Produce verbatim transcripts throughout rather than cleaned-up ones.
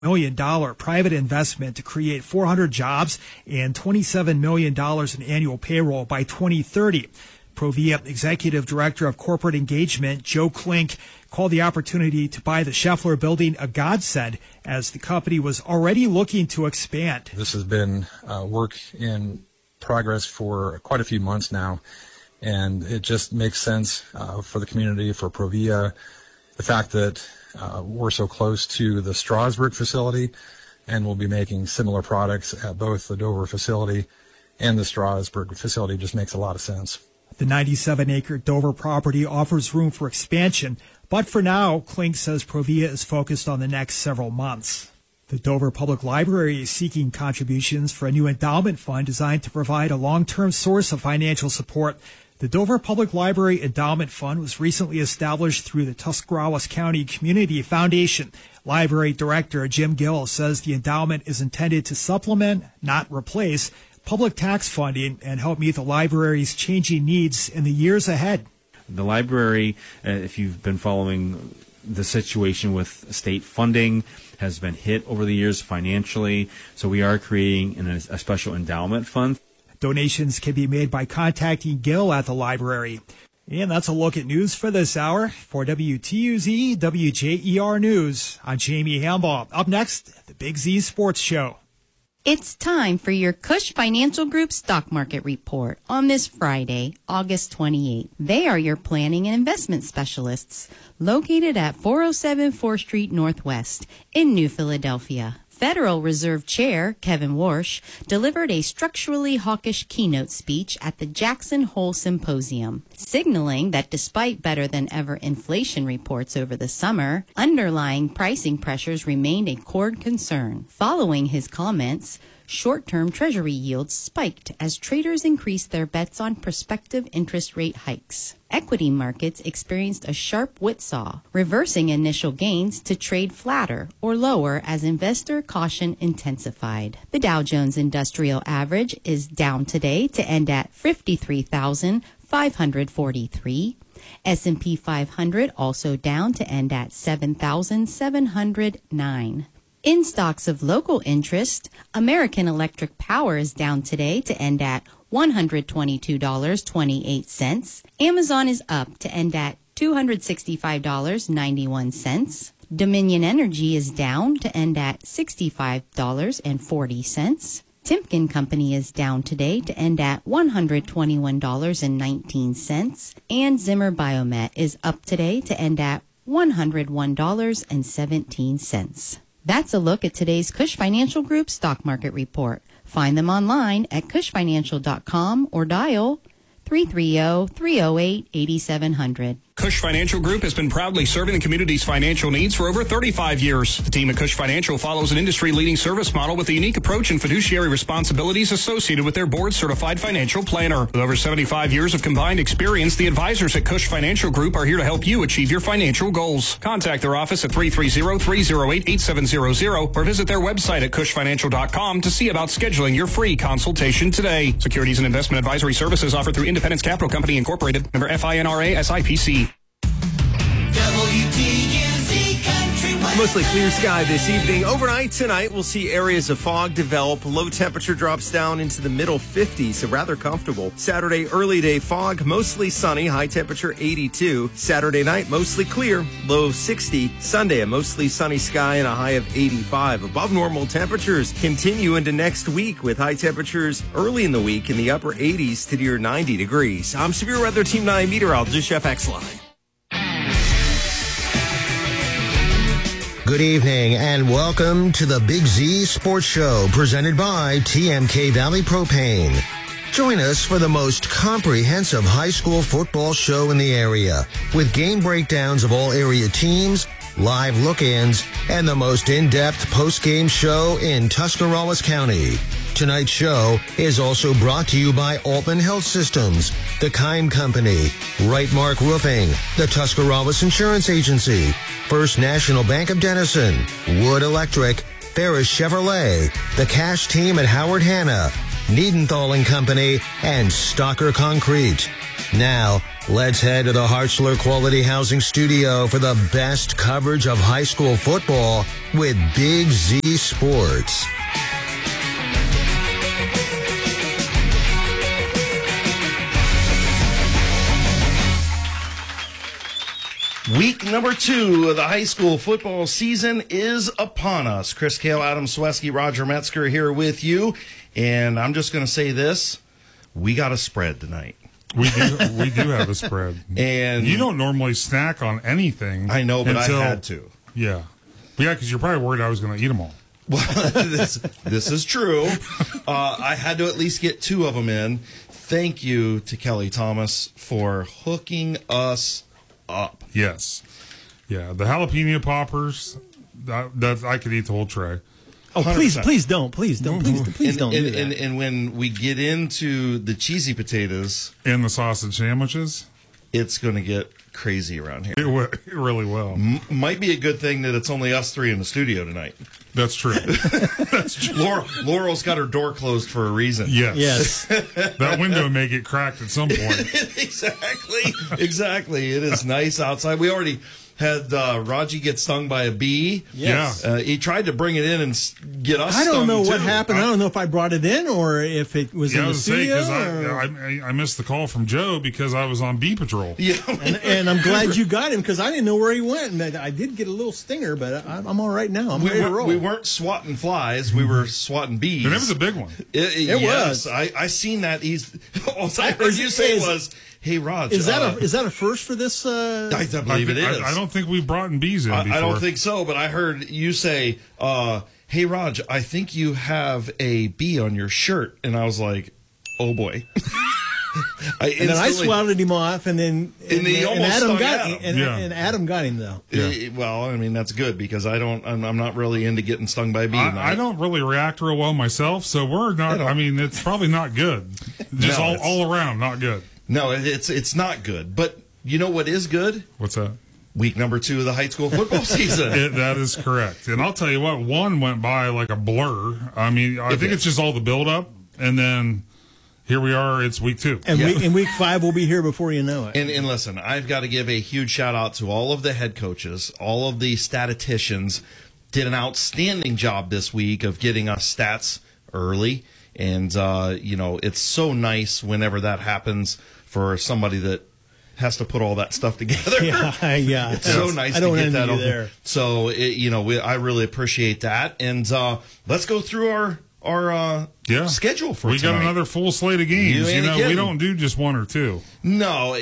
million dollars private investment to create four hundred jobs and twenty-seven million dollars in annual payroll by twenty thirty. Provia Executive Director of Corporate Engagement, Joe Klink, called the opportunity to buy the Scheffler building a godsend as the company was already looking to expand. This has been uh, work in progress for quite a few months now, and it just makes sense uh, for the community, for Provia. The fact that uh, we're so close to the Strasburg facility, and we'll be making similar products at both the Dover facility and the Strasburg facility just makes a lot of sense. The ninety-seven acre Dover property offers room for expansion, but for now, Klink says Provia is focused on the next several months. The Dover Public Library is seeking contributions for a new endowment fund designed to provide a long-term source of financial support. The Dover Public Library Endowment Fund was recently established through the Tuscarawas County Community Foundation. Library Director Jim Gill says the endowment is intended to supplement, not replace, public tax funding and help meet the library's changing needs in the years ahead. The library, uh, if you've been following the situation with state funding, has been hit over the years financially, so we are creating an, a special endowment fund. Donations can be made by contacting Gill at the library. And that's a look at news for this hour. For W T U Z, W J E R News, I'm Jamie Hambaugh. Up next, the Big Z Sports Show. It's time for your Cush Financial Group Stock Market Report on this Friday, August twenty-eighth. They are your planning and investment specialists located at four oh seven fourth Street Northwest in New Philadelphia. Federal Reserve Chair Kevin Warsh delivered a structurally hawkish keynote speech at the Jackson Hole Symposium, signaling that despite better-than-ever inflation reports over the summer, underlying pricing pressures remained a core concern. Following his comments, short-term Treasury yields spiked as traders increased their bets on prospective interest rate hikes. Equity markets experienced a sharp whipsaw, reversing initial gains to trade flatter or lower as investor caution intensified. The Dow Jones Industrial Average is down today to end at fifty-three thousand five hundred forty-three. S and P five hundred also down to end at seven thousand seven hundred nine. In stocks of local interest, American Electric Power is down today to end at one hundred twenty-two dollars and twenty-eight cents. Amazon is up to end at two hundred sixty-five dollars and ninety-one cents. Dominion Energy is down to end at sixty-five dollars and forty cents. Timken Company is down today to end at one hundred twenty-one dollars and nineteen cents. And Zimmer Biomet is up today to end at one hundred one dollars and seventeen cents. That's a look at today's Cush Financial Group Stock Market Report. Find them online at cush financial dot com or dial three three zero, three zero eight, eight seven zero zero. Cush Financial Group has been proudly serving the community's financial needs for over thirty-five years. The team at Cush Financial follows an industry-leading service model with a unique approach and fiduciary responsibilities associated with their board-certified financial planner. With over seventy-five years of combined experience, the advisors at Cush Financial Group are here to help you achieve your financial goals. Contact their office at three three zero, three zero eight, eight seven zero zero or visit their website at cush financial dot com to see about scheduling your free consultation today. Securities and investment advisory services offered through Independence Capital Company Incorporated, member FINRA S I P C. W T U Z Country Weather. Mostly clear sky this evening. Overnight tonight, we'll see areas of fog develop. Low temperature drops down into the middle fifties, so rather comfortable. Saturday, early day fog, mostly sunny, high temperature eighty-two. Saturday night, mostly clear, low sixty. Sunday, a mostly sunny sky and a high of eighty-five. Above normal temperatures continue into next week with high temperatures early in the week in the upper eighties to near ninety degrees. I'm Severe Weather Team nine meteorologist Jeff Exline. Good evening and welcome to the Big Z Sports Show presented by T M K Valley Propane. Join us for the most comprehensive high school football show in the area with game breakdowns of all area teams, live look-ins, and the most in-depth post-game show in Tuscarawas County. Tonight's show is also brought to you by Altman Health Systems, the Kime Company, Right Mark Roofing, the Tuscarawas Insurance Agency, First National Bank of Denison, Wood Electric, Ferris Chevrolet, the Cash Team at Howard Hanna, Niedenthal and Company, and Stocker Concrete. Now, let's head to the Hartzler Quality Housing Studio for the best coverage of high school football with Big Z Sports. Week number two of the high school football season is upon us. Chris Kale, Adam Swesky, Roger Metzger here with you. And I'm just going to say this. We got a spread tonight. We do we do have a spread. And you don't normally snack on anything. I know, but until, I had to. Yeah. But yeah, because you're probably worried I was going to eat them all. Well, this, this is true. Uh, I had to at least get two of them in. Thank you to Kelly Thomas for hooking us up. Yes. Yeah, the jalapeno poppers, that, that I could eat the whole tray. Oh, one hundred please, percent. please don't. Please don't. Please, please and, don't and, do that. and, and when we get into the cheesy potatoes and the sausage sandwiches, it's going to get crazy around here. It, w- it really will. M- might be a good thing that it's only us three in the studio tonight. That's true. That's true. Laurel, Laurel's got her door closed for a reason. Yes. Yes. That window may get cracked at some point. Exactly. Exactly. It is nice outside. We already had uh, Raji get stung by a bee. Yes. Uh, he tried to bring it in and s- get us I don't stung, know what too. happened. I don't know if I brought it in or if it was Yeah, in I the was saying, studio. because or- I, I, I missed the call from Joe because I was on bee patrol. Yeah. and, and I'm glad you got him because I didn't know where he went. And I did get a little stinger, but I, I'm all right now. I'm We, ready to were, roll. we weren't swatting flies. We were swatting bees. And it was a big one. It, it, It yes, was. I, I seen that. He's, all I heard Is- you say is- was, hey, Raj. Is that uh, a is that a first for this? Uh... I believe I, it is. I, I don't think we've brought in bees in I, before. I don't think so, but I heard you say, uh, hey, Raj, I think you have a bee on your shirt. And I was like, oh, boy. I And then I instantly- swatted him off, and then And he almost Adam stung got Adam. And, Yeah. and Adam got him though. Uh, well, I mean, that's good because I don't, I'm, I'm not really into getting stung by a bee. tonight. I, I don't really react real well myself, so we're not. don't. I mean, it's probably not good. Just No, all, it's- all around, not good. No, it- it's, it's not good. But you know what is good? What's that? Week number two of the high school football season. It, that is correct. And I'll tell you what, one went by like a blur. I mean, I It think did. it's just all the buildup, and then here we are. It's week two. And Yeah. week, in week five, we'll be here before you know it. And, and listen, I've got to give a huge shout out to all of the head coaches, all of the statisticians did an outstanding job this week of getting us stats early. And, uh, you know, it's so nice whenever that happens for somebody that has to put all that stuff together. yeah, yeah. It's so nice I don't to get envy that you over. there. So, it, you know, we, I really appreciate that. And uh, let's go through our our uh, Yeah. schedule for we tonight. got another full slate of games. You You, ain't know, kidding. we don't do just one or two. No.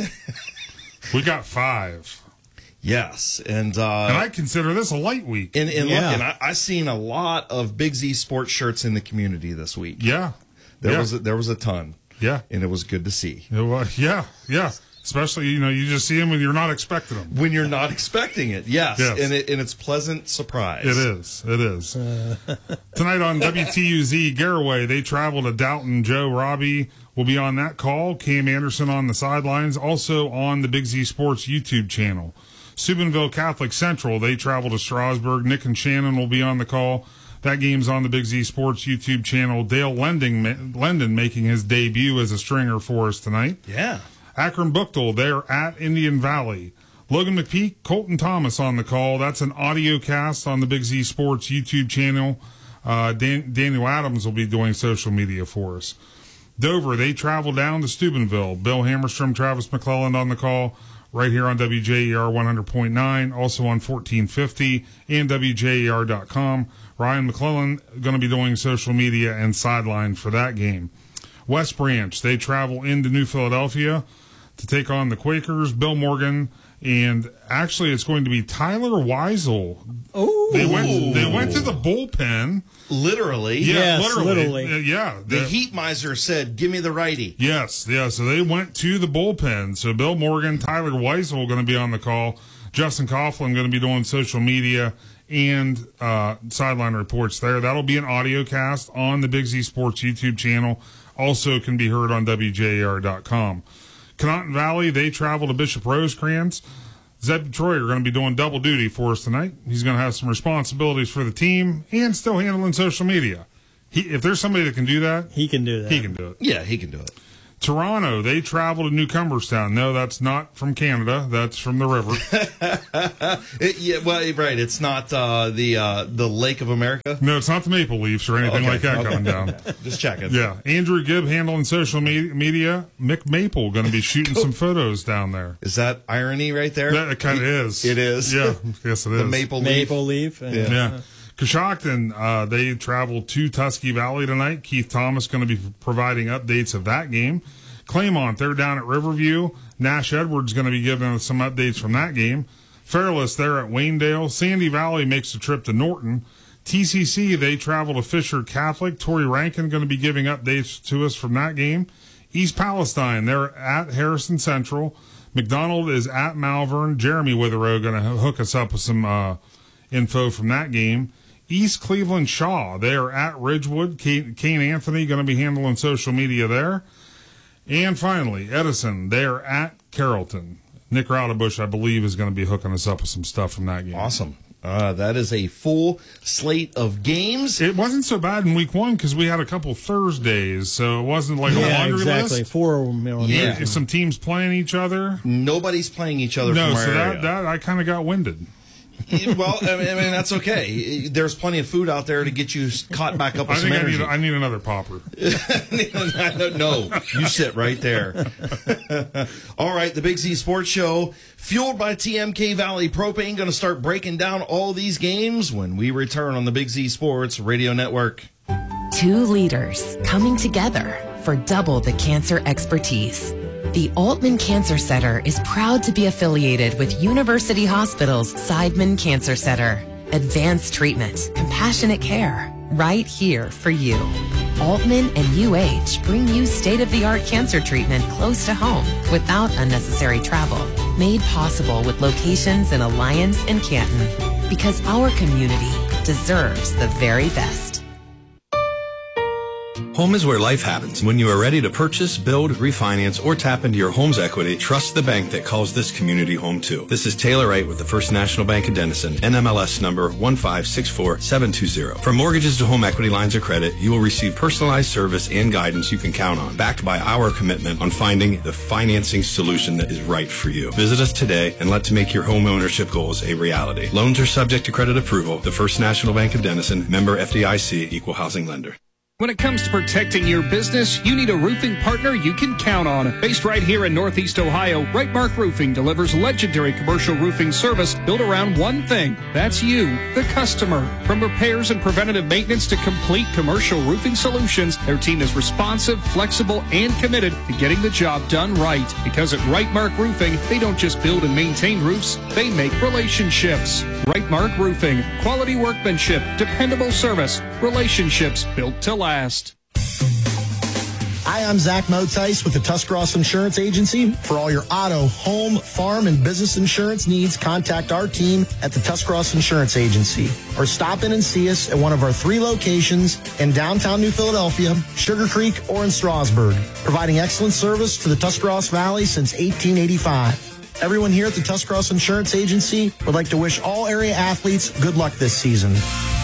We got five. Yes. And, uh, And I consider this a light week. And, and Yeah. looking, I, I seen a lot of Big Z sports shirts in the community this week. Yeah. There yeah. was a, there was a ton, yeah. and it was good to see. It was, yeah. Yeah. Especially, you know, you just see them when you're not expecting them. When you're not expecting it, yes, Yes. and it, and it's pleasant surprise. It is. It is. Tonight on W T U Z, Garaway, they travel to Dalton. Joe Robbie will be on that call. Cam Anderson on the sidelines. Also on the Big Z Sports YouTube channel. Steubenville Catholic Central, they travel to Strasburg. Nick and Shannon will be on the call. That game's on the Big Z Sports YouTube channel. Dale Lending, Lendon making his debut as a stringer for us tonight. Yeah. Akron Buchtel, they're at Indian Valley. Logan McPeak, Colton Thomas on the call. That's an audio cast on the Big Z Sports YouTube channel. Uh, Dan- Daniel Adams will be doing social media for us. Dover, they travel down to Steubenville. Bill Hammerstrom, Travis McClelland on the call right here on W J E R one hundred point nine, also on fourteen fifty and W J E R dot com. Ryan McClellan going to be doing social media and sideline for that game. West Branch, they travel into New Philadelphia to take on the Quakers. Bill Morgan, and actually it's going to be Tyler Weisel. Oh, They went they went to the bullpen. Literally. Yeah, Yes, literally. literally. Uh, yeah. The the- Heat Miser said, give me the righty. Yes, yeah. So they went to the bullpen. So Bill Morgan, Tyler Weisel going to be on the call. Justin Coughlin going to be doing social media and uh, sideline reports there. That'll be an audio cast on the Big Z Sports YouTube channel. Also can be heard on W J E R dot com. Conotton Valley, they travel to Bishop Rosecrans. Zeb Troy are going to be doing double duty for us tonight. He's going to have some responsibilities for the team and still handling social media. He, if there's somebody that can do that, he can do that. he can do it. Yeah, he can do it. Toronto, they travel to New Cumberstown. No, that's not from Canada. That's from the river. it, yeah, well, right. It's not uh, the uh, the Lake of America. No, it's not the Maple Leafs or anything okay. like that okay. coming down. Just checking. Yeah. Andrew Gibb handling social me- media. Mick Maple going to be shooting some photos down there. Is that irony right there? That, it kind of is. It is. Yeah. Yes, it is. The Maple Leaf. Maple Leaf. Yeah. yeah. Coshocton, uh, they travel to Tusky Valley tonight. Keith Thomas going to be providing updates of that game. Claymont, they're down at Riverview. Nash Edwards going to be giving us some updates from that game. Fairless, they're at Waynedale. Sandy Valley makes a trip to Norton. T C C, they travel to Fisher Catholic. Tori Rankin going to be giving updates to us from that game. East Palestine, they're at Harrison Central. McDonald is at Malvern. Jeremy Witherow going to hook us up with some uh, info from that game. East Cleveland Shaw, they are at Ridgewood. Kane, Kane Anthony going to be handling social media there. And finally, Edison, they are at Carrollton. Nick Raudebush, I believe, is going to be hooking us up with some stuff from that game. Awesome. Uh, that is a full slate of games. It wasn't so bad in week one because we had a couple Thursdays, so it wasn't like yeah, a laundry exactly. list. Four of them. You know, Yeah. Some teams playing each other. Nobody's playing each other No, from our so that, area. that I kind of got winded. Well, I mean, I mean, that's okay. There's plenty of food out there to get you caught back up with I some think I energy. need, I need another popper. No, you sit right there. All right, the Big Z Sports Show, fueled by T M K Valley Propane, going to start breaking down all these games when we return on the Big Z Sports Radio Network. Two leaders coming together for double the cancer expertise. The Altman Cancer Center is proud to be affiliated with University Hospital's Seidman Cancer Center. Advanced treatment, compassionate care, right here for you. Altman and U H bring you state-of-the-art cancer treatment close to home without unnecessary travel. Made possible with locations in Alliance and Canton. Because our community deserves the very best. Home is where life happens. When you are ready to purchase, build, refinance, or tap into your home's equity, trust the bank that calls this community home too. This is Taylor Wright with the First National Bank of Denison, N M L S number one five six four seven two zero. From mortgages to home equity lines of credit, you will receive personalized service and guidance you can count on, backed by our commitment on finding the financing solution that is right for you. Visit us today and let's make your home ownership goals a reality. Loans are subject to credit approval. The First National Bank of Denison, member F D I C, equal housing lender. When it comes to protecting your business, you need a roofing partner you can count on. Based right here in Northeast Ohio, Right Mark Roofing delivers legendary commercial roofing service built around one thing. That's you, the customer. From repairs and preventative maintenance to complete commercial roofing solutions, their team is responsive, flexible, and committed to getting the job done right. Because at Right Mark Roofing, they don't just build and maintain roofs, they make relationships. Right Mark Roofing, quality workmanship, dependable service, relationships built to last. Hi, I'm Zach Motice with the Tuscarawas Insurance Agency. For all your auto, home, farm, and business insurance needs, contact our team at the Tuscarawas Insurance Agency or stop in and see us at one of our three locations in downtown New Philadelphia, Sugar Creek, or in Strasburg, providing excellent service to the Tuscarawas Valley since eighteen eighty-five. Everyone here at the Tuscarawas Insurance Agency would like to wish all area athletes good luck this season.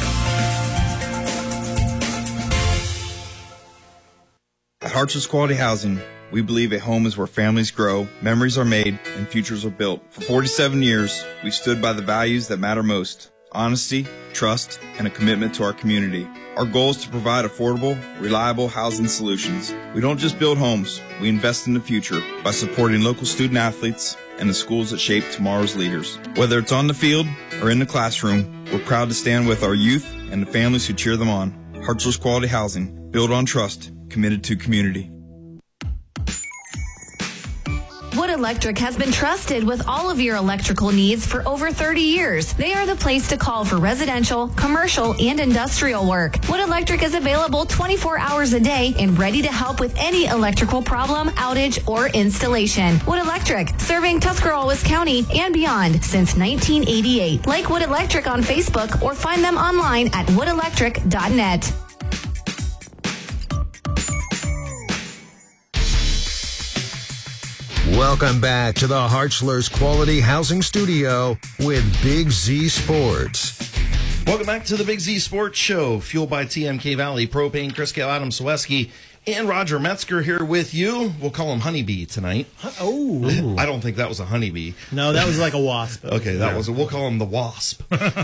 At Hartships Quality Housing, we believe a home is where families grow, memories are made, and futures are built. For forty-seven years, we've stood by the values that matter most: honesty, trust, and a commitment to our community. Our goal is to provide affordable, reliable housing solutions. We don't just build homes, we invest in the future by supporting local student athletes and the schools that shape tomorrow's leaders. Whether it's on the field or in the classroom, we're proud to stand with our youth and the families who cheer them on. Hartships Quality Housing, built on trust, committed to community. Wood Electric has been trusted with all of your electrical needs for over thirty years. They are the place to call for residential, commercial, and industrial work. Wood Electric is available twenty-four hours a day and ready to help with any electrical problem, outage, or installation. Wood Electric, serving Tuscarawas County and beyond since nineteen eighty-eight. Like Wood Electric on Facebook or find them online at wood electric dot net. Welcome back to the Hartzler's Quality Housing Studio with Big Z Sports. Welcome back to the Big Z Sports Show, fueled by T M K Valley Propane. Chris K. Adam Sawesky And Roger Metzger here with you. We'll call him Honeybee tonight. Oh. I don't think that was a honeybee. No, that was like a wasp. Okay, that was, we'll call him the Wasp.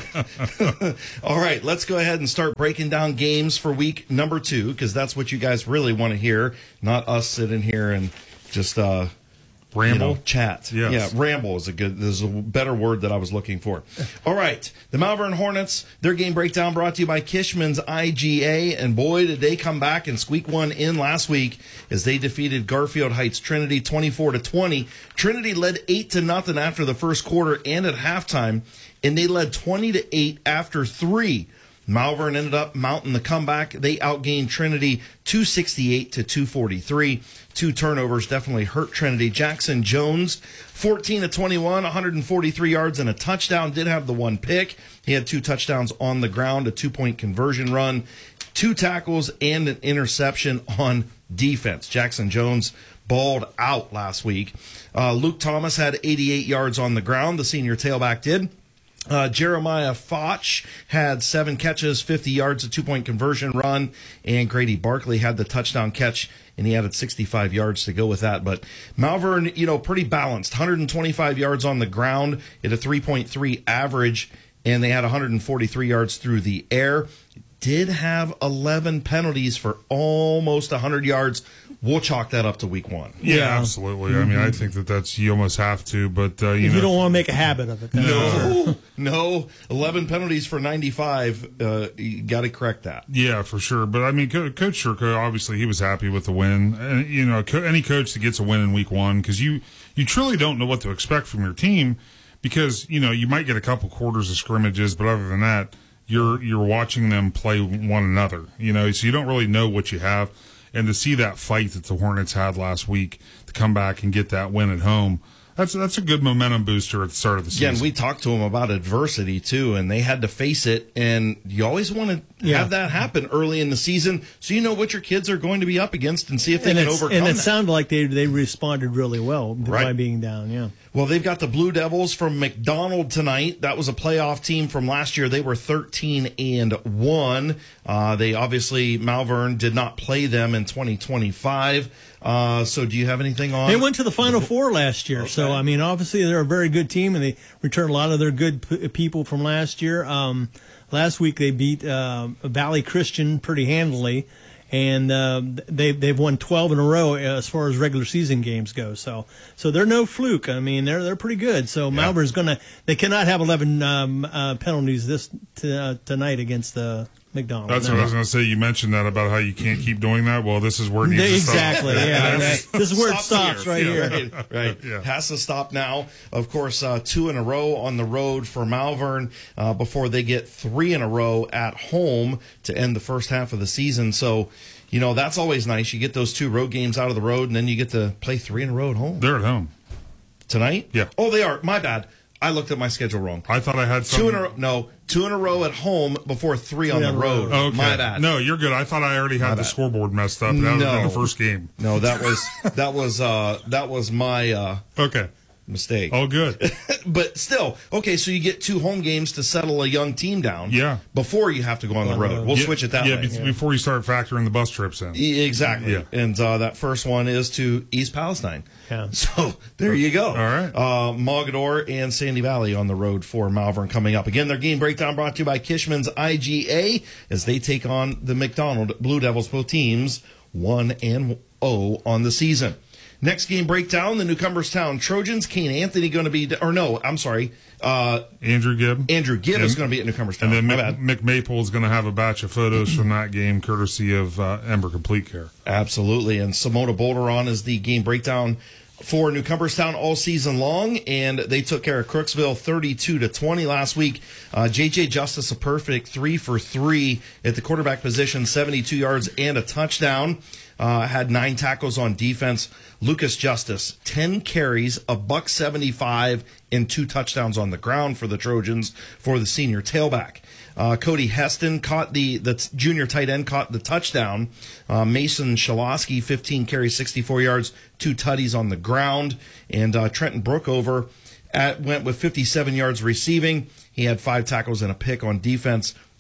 All right, let's go ahead and start breaking down games for week number two, because that's what you guys really want to hear, not us sitting here and just uh, ramble, you know, chat. Yes. Yeah, ramble is a good. Is a better word that I was looking for. All right, the Malvern Hornets. Their game breakdown brought to you by Kishman's I G A, and boy, did they come back and squeak one in last week as they defeated Garfield Heights Trinity twenty-four to twenty. Trinity led eight to nothing after the first quarter and at halftime, and they led twenty to eight after three. Malvern ended up mounting the comeback. They outgained Trinity two sixty-eight to two forty-three. Two turnovers definitely hurt Trinity. Jackson Jones, fourteen to twenty-one, one hundred forty-three yards and a touchdown. Did have the one pick. He had two touchdowns on the ground, a two-point conversion run, two tackles, and an interception on defense. Jackson Jones balled out last week. Uh, Luke Thomas had eighty-eight yards on the ground. The senior tailback did. Uh, Jeremiah Foch had seven catches, fifty yards, a two-point conversion run, and Grady Barkley had the touchdown catch, and he added sixty-five yards to go with that. But Malvern, you know, pretty balanced, one hundred twenty-five yards on the ground at a three point three average, and they had one hundred forty-three yards through the air. Did have eleven penalties for almost one hundred yards. We'll chalk that up to week one. Yeah, yeah. Absolutely. Mm-hmm. I mean, I think that that's, you almost have to, but, uh, you if know. You don't want to make a habit of it. No, no. eleven penalties for ninety-five. Uh, you got to correct that. Yeah, for sure. But, I mean, Co- Coach Shurka, obviously, he was happy with the win. And, you know, co- any coach that gets a win in week one, because you, you truly don't know what to expect from your team, because, you know, you might get a couple quarters of scrimmages, but other than that, you're you're watching them play one another, you know, so you don't really know what you have. And to see that fight that the Hornets had last week, to come back and get that win at home, that's that's a good momentum booster at the start of the season. Yeah, and we talked to them about adversity, too, and they had to face it. And you always want to yeah. have that happen early in the season so you know what your kids are going to be up against and see if they and can overcome And it that. sounded like they they responded really well right. by being down, yeah. Well, they've got the Blue Devils from McDonald tonight. That was a playoff team from last year. They were thirteen and one. Uh, they obviously, Malvern did not play them in twenty twenty-five. Uh, so do you have anything on? They went to the Final Four last year. Okay. So, I mean, obviously they're a very good team, and they returned a lot of their good p- people from last year. Um, last week they beat uh, Valley Christian pretty handily. And uh, they they've won twelve in a row as far as regular season games go. So so they're no fluke. I mean they're they're pretty good. So yeah. Malvern's gonna they cannot have eleven um, uh, penalties this t- uh, tonight against the McDonald. That's no. what I was going to say. You mentioned that about how you can't keep doing that. Well, this is where it needs to stop. Exactly. Yeah. This is where it stops here. right yeah, here. Right. right. Yeah. Has to stop now. Of course, uh, two in a row on the road for Malvern uh, before they get three in a row at home to end the first half of the season. So. You know, that's always nice. You get those two road games out of the road, and then you get to play three in a row at home. They're at home. Tonight? Yeah. Oh, they are. My bad. I looked at my schedule wrong. I thought I had something. Two in a row. No, two in a row at home before three, three on the road. road. Okay. My bad. No, you're good. I thought I already had my the bad. scoreboard messed up. That no. was in the first game. No, that was that was uh, that was my uh, okay mistake. Oh, good. But still, okay, so you get two home games to settle a young team down. Yeah. Before you have to go on the road. We'll yeah, switch it that yeah, way. Be- yeah, before you start factoring the bus trips in. Exactly. Yeah. And uh, that first one is to East Palestine. Yeah. So there you go. All right. Uh, Mogador and Sandy Valley on the road for Malvern coming up. Again, their game breakdown brought to you by Kishman's I G A as they take on the McDonald Blue Devils, both teams one and oh on the season. Next game breakdown, the New Cumberstown Trojans. Kane Anthony going to be, or no, I'm sorry. Uh, Andrew Gibb. Andrew Gibb and, is going to be at New Cumberstown. And then My Mick, bad. Mick Maple is going to have a batch of photos from that game, courtesy of uh, Ember Complete Care. Absolutely. And Simona Boulderon is the game breakdown for New Cumberstown all season long, and they took care of Crooksville thirty-two to twenty last week. Uh, J J Justice, a perfect three for three at the quarterback position, seventy-two yards and a touchdown. Uh, had nine tackles on defense. Lucas Justice, ten carries, a buck seventy-five, and two touchdowns on the ground for the Trojans for the senior tailback. Uh, Cody Heston caught the, the t- junior tight end caught the touchdown. Uh, Mason Shalosky, fifteen carries, sixty-four yards, two tutties on the ground. And uh, Trenton Brookover at, went with fifty-seven yards receiving. He had five tackles and a pick on defense.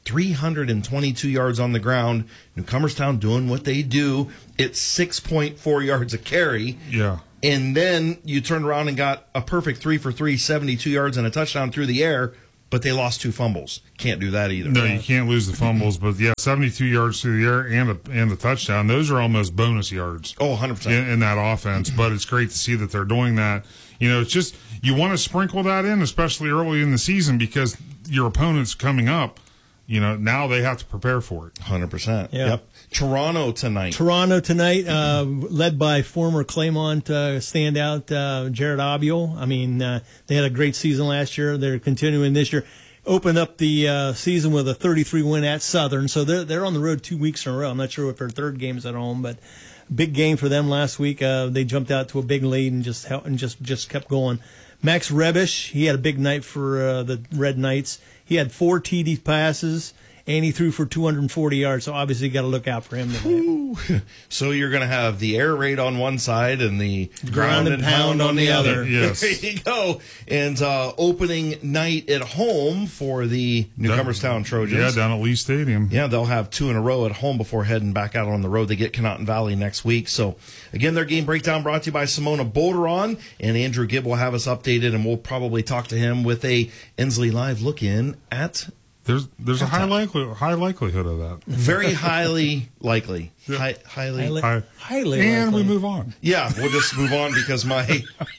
three hundred twenty-two yards on the ground. Newcomerstown doing what they do. It's six point four yards a carry. Yeah. And then you turned around and got a perfect three for three, seventy-two yards and a touchdown through the air, but they lost two fumbles. Can't do that either. No, you can't lose the fumbles, but yeah, seventy-two yards through the air and a, and the touchdown. Those are almost bonus yards. Oh, one hundred percent. In, in that offense, but it's great to see that they're doing that. You know, it's just, you want to sprinkle that in, especially early in the season, because your opponent's coming up. You know, now they have to prepare for it. one hundred percent. Yeah. Yep. Toronto tonight. Toronto tonight, uh, led by former Claymont uh, standout uh, Jared Abiel. I mean, uh, they had a great season last year. They're continuing this year. Opened up the uh, season with a thirty-three win at Southern, so they're they're on the road two weeks in a row. I'm not sure if their third game's at home, but big game for them last week. Uh, they jumped out to a big lead and just and just just kept going. Max Rebish, he had a big night for uh, the Red Knights. He had four T D passes, and he threw for two hundred forty yards, so obviously you got to look out for him tonight. So you're going to have the air raid on one side and the ground, Ground and and pound, pound on on the the other. other. Yes. There you go. And uh, opening night at home for the Newcomerstown Trojans. Yeah, down at Lee Stadium. Yeah, they'll have two in a row at home before heading back out on the road. They get Conotton Valley next week. So, again, their game breakdown brought to you by Simona Bolderon. And Andrew Gibb will have us updated, and we'll probably talk to him with a Ensley Live look-in at... There's there's a high likelihood high likelihood of that. Very highly likely. High, highly. Highly, High. highly And likely. we move on. Yeah, we'll just move on because my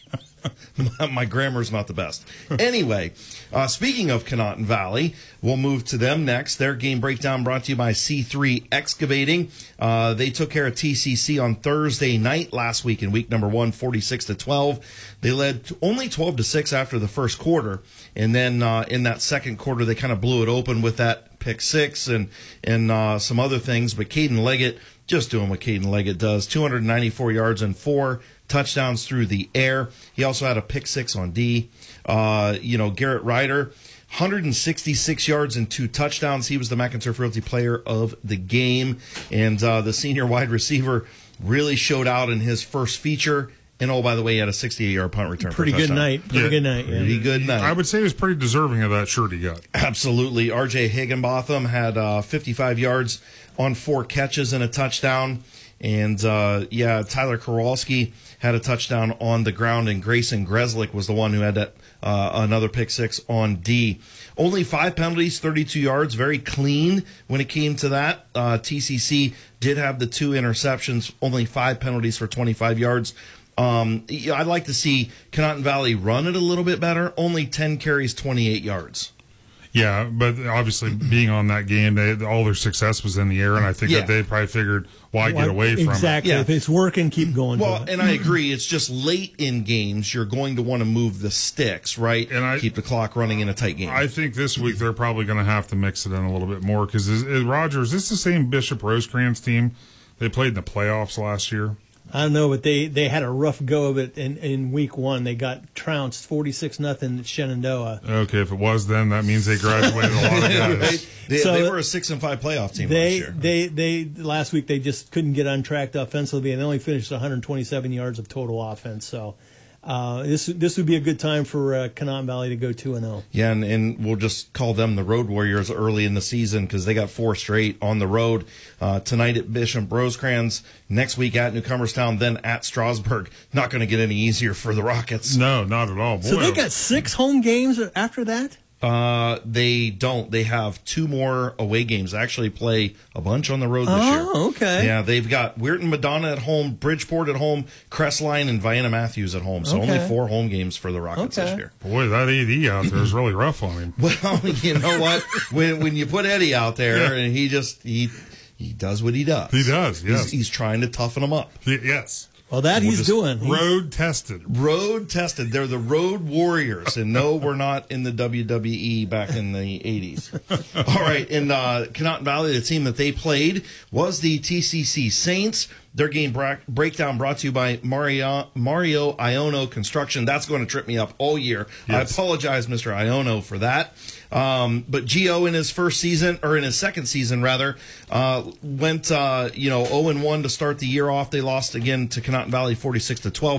my, my grammar's not the best. Anyway, uh, speaking of Conotton Valley, we'll move to them next. Their game breakdown brought to you by C three Excavating. Uh, they took care of T C C on Thursday night last week in week number one, forty-six to twelve. They led only twelve to six after the first quarter, and then uh, in that second quarter they kind of blew it open with that pick six and and uh, some other things. But Caden Leggett just doing what Caden Leggett does, two hundred ninety-four yards and four touchdowns through the air. He also had a pick six on D. Uh, you know, Garrett Ryder, one hundred sixty-six yards and two touchdowns. He was the McInturf Realty Player of the Game. And uh, the senior wide receiver really showed out in his first feature. And, oh, by the way, he had a sixty-eight-yard punt return Pretty for a good touchdown. night. Pretty Yeah. good night. Yeah. Pretty good night. I would say he was pretty deserving of that shirt he got. Absolutely. R J Higginbotham had uh, fifty-five yards on four catches and a touchdown. And, uh, yeah, Tyler Kowalski had a touchdown on the ground, and Grayson Greslick was the one who had that, uh, another pick six on D. Only five penalties, thirty-two yards, very clean when it came to that. Uh, T C C did have the two interceptions, only five penalties for twenty-five yards. Um, I'd like to see Conotton Valley run it a little bit better. Only ten carries, twenty-eight yards. Yeah, but obviously being on that game, they, all their success was in the air, and I think Yeah. that they probably figured, why get away from exactly. it? If it's working, keep going. Well, to it. and I agree. It's just late in games, you're going to want to move the sticks, right? And I- keep the clock running in a tight game. I think this week they're probably going to have to mix it in a little bit more because, is, is Roger, is this the same Bishop Rosecrans team they played in the playoffs last year? I don't know, but they, they had a rough go of it in, in week one. They got trounced forty-six nothing at Shenandoah. Okay, if it was then, that means they graduated a lot of guys. Right? They, So they were a six and five playoff team They, last year. they, they, last week they just couldn't get on track offensively, and they only finished one hundred twenty-seven yards of total offense. So uh, this this would be a good time for uh, Conotton Valley to go two and zero. Yeah, and, and we'll just call them the Road Warriors early in the season because they got four straight on the road. Uh, tonight at Bishop Rosecrans, next week at Newcomerstown, then at Strasburg. Not going to get any easier for the Rockets. No, not at all. Boy, So they got six home games after that. Uh, they don't. They have two more away games. They actually play a bunch on the road this year. Oh, okay. Yeah, they've got Weirton Madonna at home, Bridgeport at home, Crestline and Vienna Matthews at home. So Okay. only four home games for the Rockets Okay. this year. Boy, that A D out there is really rough on him. Well, you know what? when when you put Eddie out there Yeah. and he just he he does what he does. He does, yes. He's, he's trying to toughen them up. Y- Yes. Well, that We'll he's just doing. He- Road tested. Road tested. They're the Road Warriors. And no, we're not in the W W E back in the eighties. All right. In uh, Conotton Valley, the team that they played was the T C C Saints. Their game bra- breakdown brought to you by Mario, Mario Iono Construction. That's going to trip me up all year. Yes. I apologize, Mister Iono, for that. Um, but Gio in his first season, or in his second season rather, uh, went uh, you know oh and one to start the year off. They lost again to Conotton Valley forty-six to twelve.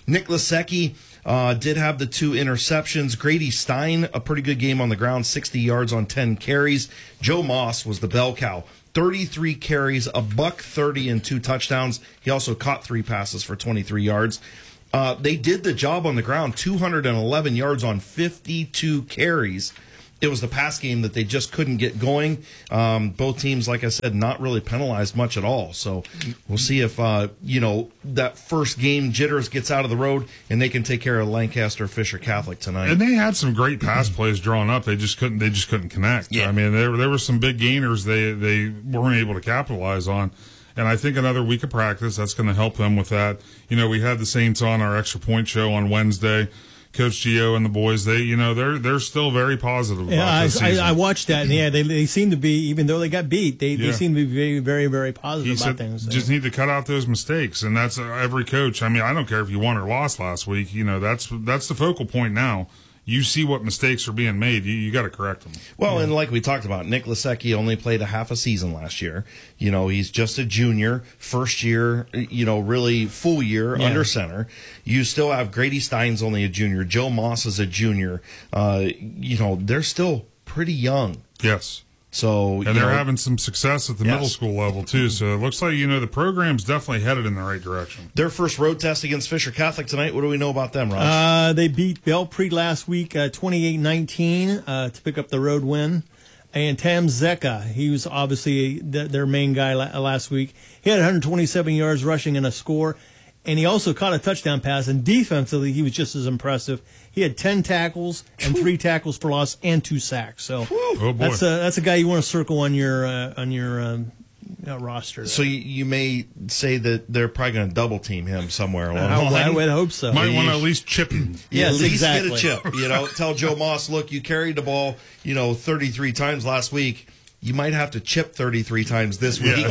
Nick Lasecki uh, did have the two interceptions. Grady Stein, a pretty good game on the ground, sixty yards on ten carries. Joe Moss was the bell cow. thirty-three carries, a buck thirty, and two touchdowns. He also caught three passes for twenty-three yards. Uh, they did the job on the ground, two hundred eleven yards on fifty-two carries. It was the pass game that they just couldn't get going. Um, both teams, like I said, not really penalized much at all. So we'll see if, uh, you know, that first game jitters gets out of the road and they can take care of Lancaster Fisher Catholic tonight. And they had some great pass plays drawn up. They just couldn't. They just couldn't connect. Yeah. I mean, there there were some big gainers they they weren't able to capitalize on. And I think another week of practice, that's going to help them with that. You know, we had the Saints on our extra point show on Wednesday. Coach Gio and the boys, they, you know, they're they're still very positive about yeah, this I, season. I, I watched that, and yeah, they they seem to be, even though they got beat, they, Yeah. they seem to be very, very, very positive He about said, things. So. just need to cut out those mistakes, and that's uh, every coach. I mean, I don't care if you won or lost last week. You know, that's that's the focal point now. You see what mistakes are being made, you, you got to correct them. Well, and like we talked about, Nick Lasecki only played a half a season last year. You know, he's just a junior, first year, you know, really full year Yeah. under center. You still have Grady Stein's only a junior. Joe Moss is a junior. Uh, you know, they're still pretty young. Yes. So, And you they're know, having some success at the Yes. middle school level, too. So it looks like, you know, the program's definitely headed in the right direction. their first road test against Fisher Catholic tonight. What do we know about them, Raj? Uh, they beat Belpre last week, uh, twenty-eight nineteen, uh, to pick up the road win. And Tam Zeka, he was obviously th- their main guy la- last week. He had one hundred twenty-seven yards rushing and a score. And he also caught a touchdown pass. And defensively, he was just as impressive. He had ten tackles and three tackles for loss and two sacks. So Oh, boy. that's a that's a guy you want to circle on your uh, on your um, uh, roster. So you, you may say that they're probably going to double team him somewhere along the I, I line. would hope so. Might want to at least chip him. Yeah, Yes, at least exactly. get a chip. You know, tell Joe Moss, look, you carried the ball, you know, thirty-three times last week. You might have to chip thirty-three times this week.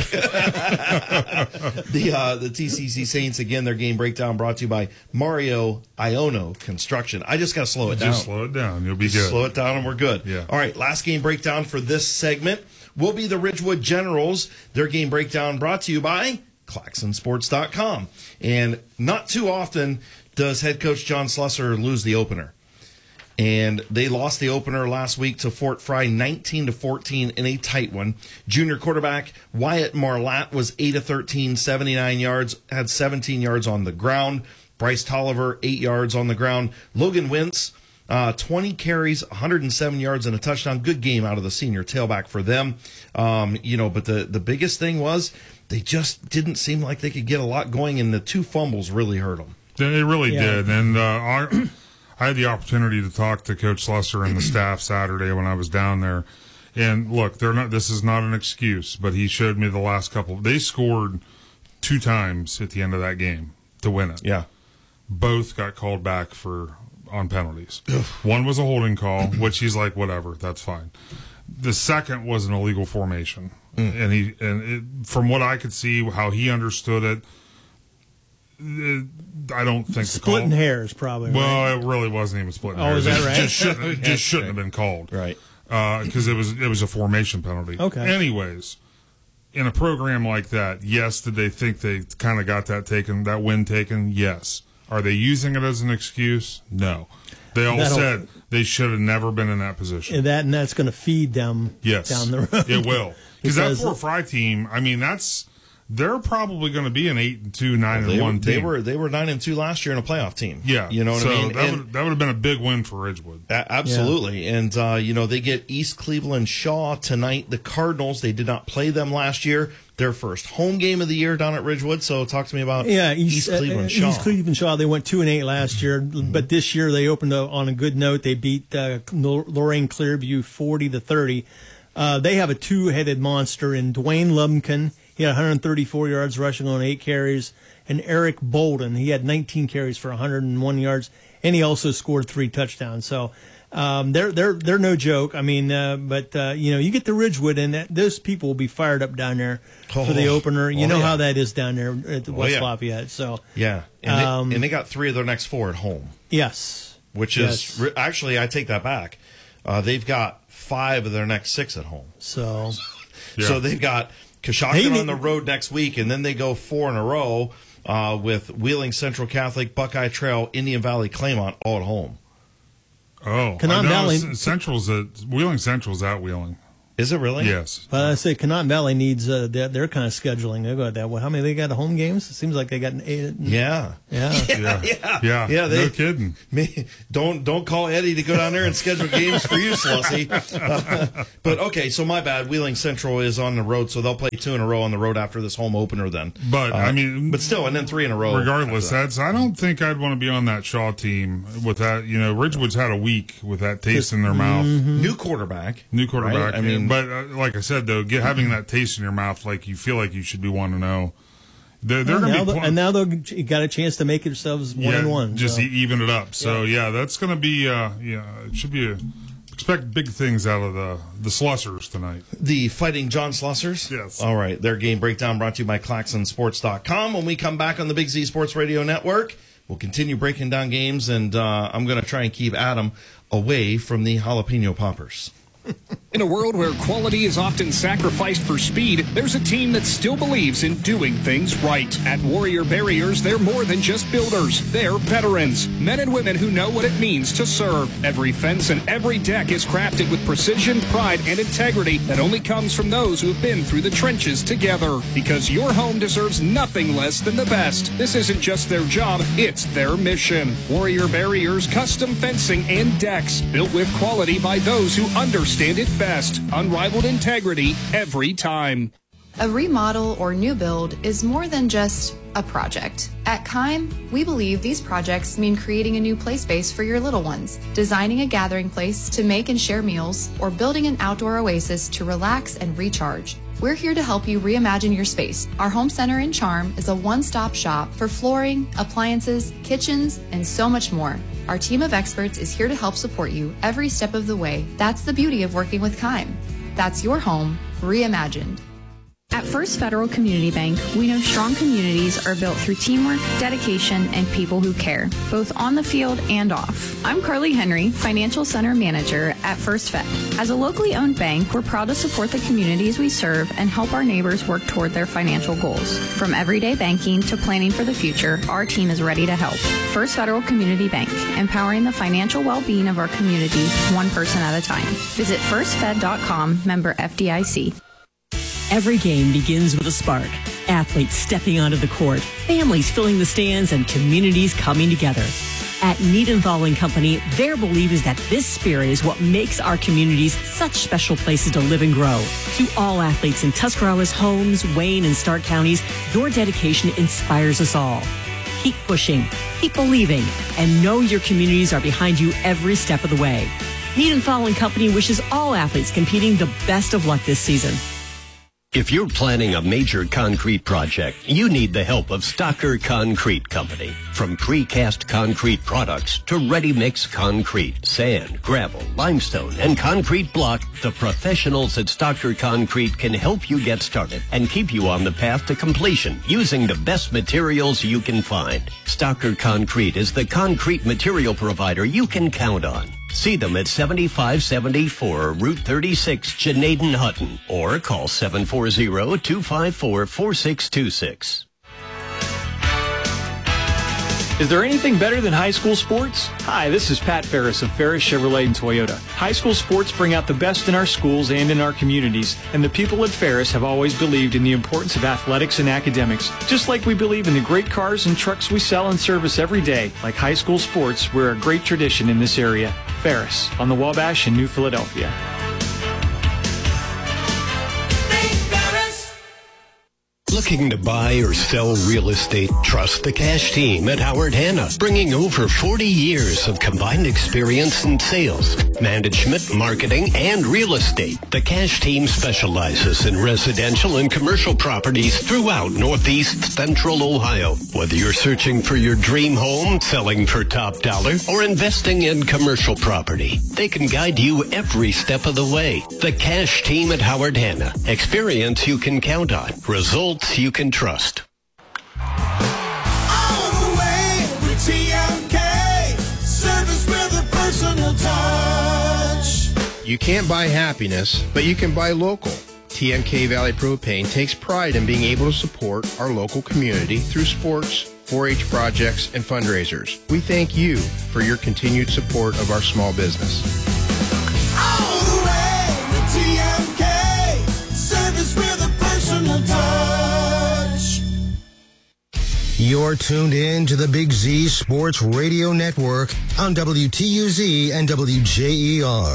the uh, the T C C Saints, again, their game breakdown brought to you by Mario Iono Construction. I just got to slow it down. Just slow it down. You'll be Just good. slow it down and we're good. Yeah. All right, last game breakdown for this segment will be the Ridgewood Generals. Their game breakdown brought to you by Claxon Sports dot com. And not too often does head coach John Slusser lose the opener. And they lost the opener last week to Fort Fry nineteen to fourteen in a tight one. Junior quarterback Wyatt Marlatt was eight of thirteen, seventy-nine yards, had seventeen yards on the ground. Bryce Tolliver, eight yards on the ground. Logan Wentz, uh, twenty carries, one hundred seven yards, and a touchdown. Good game out of the senior tailback for them. Um, you know, but the, the biggest thing was they just didn't seem like they could get a lot going, and the two fumbles really hurt them. They really Yeah. did. And uh, our, I had the opportunity to talk to Coach Slusser and the staff Saturday when I was down there. And look, they're not. This is not an excuse, but he showed me the last couple. They scored two times at the end of that game to win it. Yeah. Both got called back for on penalties. One was a holding call, which he's like, whatever, that's fine. The second was an illegal formation, and he and it, from what I could see, how he understood it. it I don't think Splitting the call, hairs, probably. Well, right? it really wasn't even splitting Oh, hairs. is that It right? Just shouldn't, it just shouldn't have been called, Right. Because it was it was a formation penalty. Okay. Anyways, in a program like that, yes, did they think they kind of got that taken, that win taken? Yes. Are they using it as an excuse? No. They all That'll- said they should have never been in that position. And that and that's going to feed them Yes, down the road. it will. Because that Because- Fort Fry team, I mean, that's they're probably going to be an eight and two, nine They, and were, one they team. were they were nine and two last year in a playoff team. yeah, you know what so I mean. That And- would, that would have been a big win for Ridgewood. A- absolutely. And, uh, you know, they get East Cleveland Shaw tonight. The Cardinals, they did not play them last year. Their first home game of the year down at Ridgewood. So talk to me about Yeah, East, East, Cleveland uh, Shaw. East Cleveland Shaw. They went two and eight last year, but this year they opened up on a good note. They beat uh, Lorraine Clearview forty to thirty. Uh, they have a two-headed monster in Dwayne Lumpkin. He had one hundred thirty-four yards rushing on eight carries, and Eric Bolden. He had nineteen carries for one hundred one yards, and he also scored three touchdowns. So. Um, they're they're they're no joke. I mean, uh, but uh, you know, you get to Ridgewood, and that, those people will be fired up down there for the Oh, opener. You oh, know yeah. how that is down there at the Oh, West yeah. Lafayette. So Yeah. And, Um, they, and they got three of their next four at home, yes, which Yes. is re- actually, I take that back. Uh, they've got five of their next six at home. so Yeah. So they've got Hey, Coshocton they- on the road next week, and then they go four in a row. uh, with Wheeling Central Catholic, Buckeye Trail, Indian Valley, Claymont, all at home. Oh, Canaan I know Valley- C- Central's at Wheeling Central's at Wheeling. Is it really? Yes. But I say Canaan Valley needs uh, their, their kind of scheduling. They got that. Well, how many they got home games? It seems like they got an eight. Yeah. Yeah. Yeah. Yeah. Yeah. Yeah, they- no kidding. Me, don't don't call Eddie to go down there and schedule games for you, Slussie. Uh, but okay, so my bad. Wheeling Central is on the road, so they'll play two in a row on the road after this home opener. Then, But Uh, I mean, but still, and then three in a row. regardless, after that. that's I don't think I'd want to be on that Shaw team with that. You know, Ridgewood's had a week with that taste in their mouth. New quarterback. New quarterback. Right? I mean- but uh, like I said, though, get, having that taste in your mouth, like you feel like you should be one to know. They're, they're Well, going now to be they- pl- and now they've got a chance to make themselves one yeah, and one. just so. e- even it up. So yeah, that's going to be uh, yeah, it should be a, expect big things out of the the Slussers tonight. The Fighting John Slussers? Yes. All right. Their game breakdown brought to you by Claxon Sports dot com. When we come back on the Big Z Sports Radio Network, we'll continue breaking down games, and uh, I'm going to try and keep Adam away from the jalapeno poppers. In a world where quality is often sacrificed for speed, there's a team that still believes in doing things right. At Warrior Barriers, they're more than just builders. They're veterans, men and women who know what it means to serve. Every fence and every deck is crafted with precision, pride, and integrity that only comes from those who have been through the trenches together. Because your home deserves nothing less than the best. This isn't just their job, it's their mission. Warrior Barriers, custom fencing and decks, built with quality by those who understand it best. Unrivaled integrity every time. A remodel or new build is more than just a project. At Kime, we believe these projects mean creating a new play space for your little ones, designing a gathering place to make and share meals, or building an outdoor oasis to relax and recharge. We're here to help you reimagine your space. Our home center in Charm is a one-stop shop for flooring, appliances, kitchens, and so much more. Our team of experts is here to help support you every step of the way. That's the beauty of working with Kime. That's your home reimagined. At First Federal Community Bank, we know strong communities are built through teamwork, dedication, and people who care, both on the field and off. I'm Carly Henry, Financial Center Manager at First Fed. As a locally owned bank, we're proud to support the communities we serve and help our neighbors work toward their financial goals. From everyday banking to planning for the future, our team is ready to help. First Federal Community Bank, empowering the financial well-being of our community, one person at a time. Visit first fed dot com, member F D I C. Every game begins with a spark. Athletes stepping onto the court, families filling the stands, and communities coming together. At Niedenthal and Company, their belief is that this spirit is what makes our communities such special places to live and grow. To all athletes in Tuscarawas, Holmes, Wayne, and Stark counties, your dedication inspires us all. Keep pushing, keep believing, and know your communities are behind you every step of the way. Niedenthal and Company wishes all athletes competing the best of luck this season. If you're planning a major concrete project, you need the help of Stocker Concrete Company. From precast concrete products to ready-mix concrete, sand, gravel, limestone, and concrete block, the professionals at Stocker Concrete can help you get started and keep you on the path to completion using the best materials you can find. Stocker Concrete is the concrete material provider you can count on. See them at seventy-five seventy-four Route thirty-six, Janaden Hutton, or call seven four zero, two five four, four six two six. Is there anything better than high school sports? Hi, this is Pat Ferris of Ferris Chevrolet and Toyota. High school sports bring out the best in our schools and in our communities, and the people at Ferris have always believed in the importance of athletics and academics, just like we believe in the great cars and trucks we sell and service every day. Like high school sports, we're a great tradition in this area. Ferris, on the Wabash in New Philadelphia. Looking to buy or sell real estate? Trust the Cash Team at Howard Hanna, bringing over forty years of combined experience in sales, management, marketing, and real estate. The Cash Team specializes in residential and commercial properties throughout Northeast Central Ohio. Whether you're searching for your dream home, selling for top dollar, or investing in commercial property, they can guide you every step of the way. The Cash Team at Howard Hanna. Experience you can count on. Results you can trust. All the way with T M K. Service with a personal touch. You can't buy happiness, but you can buy local. T M K Valley Propane takes pride in being able to support our local community through sports, four H projects, and fundraisers. We thank you for your continued support of our small business. All the way to T M K, service with a personal touch. You're tuned in to the Big Z Sports Radio Network on W T U Z and W J E R.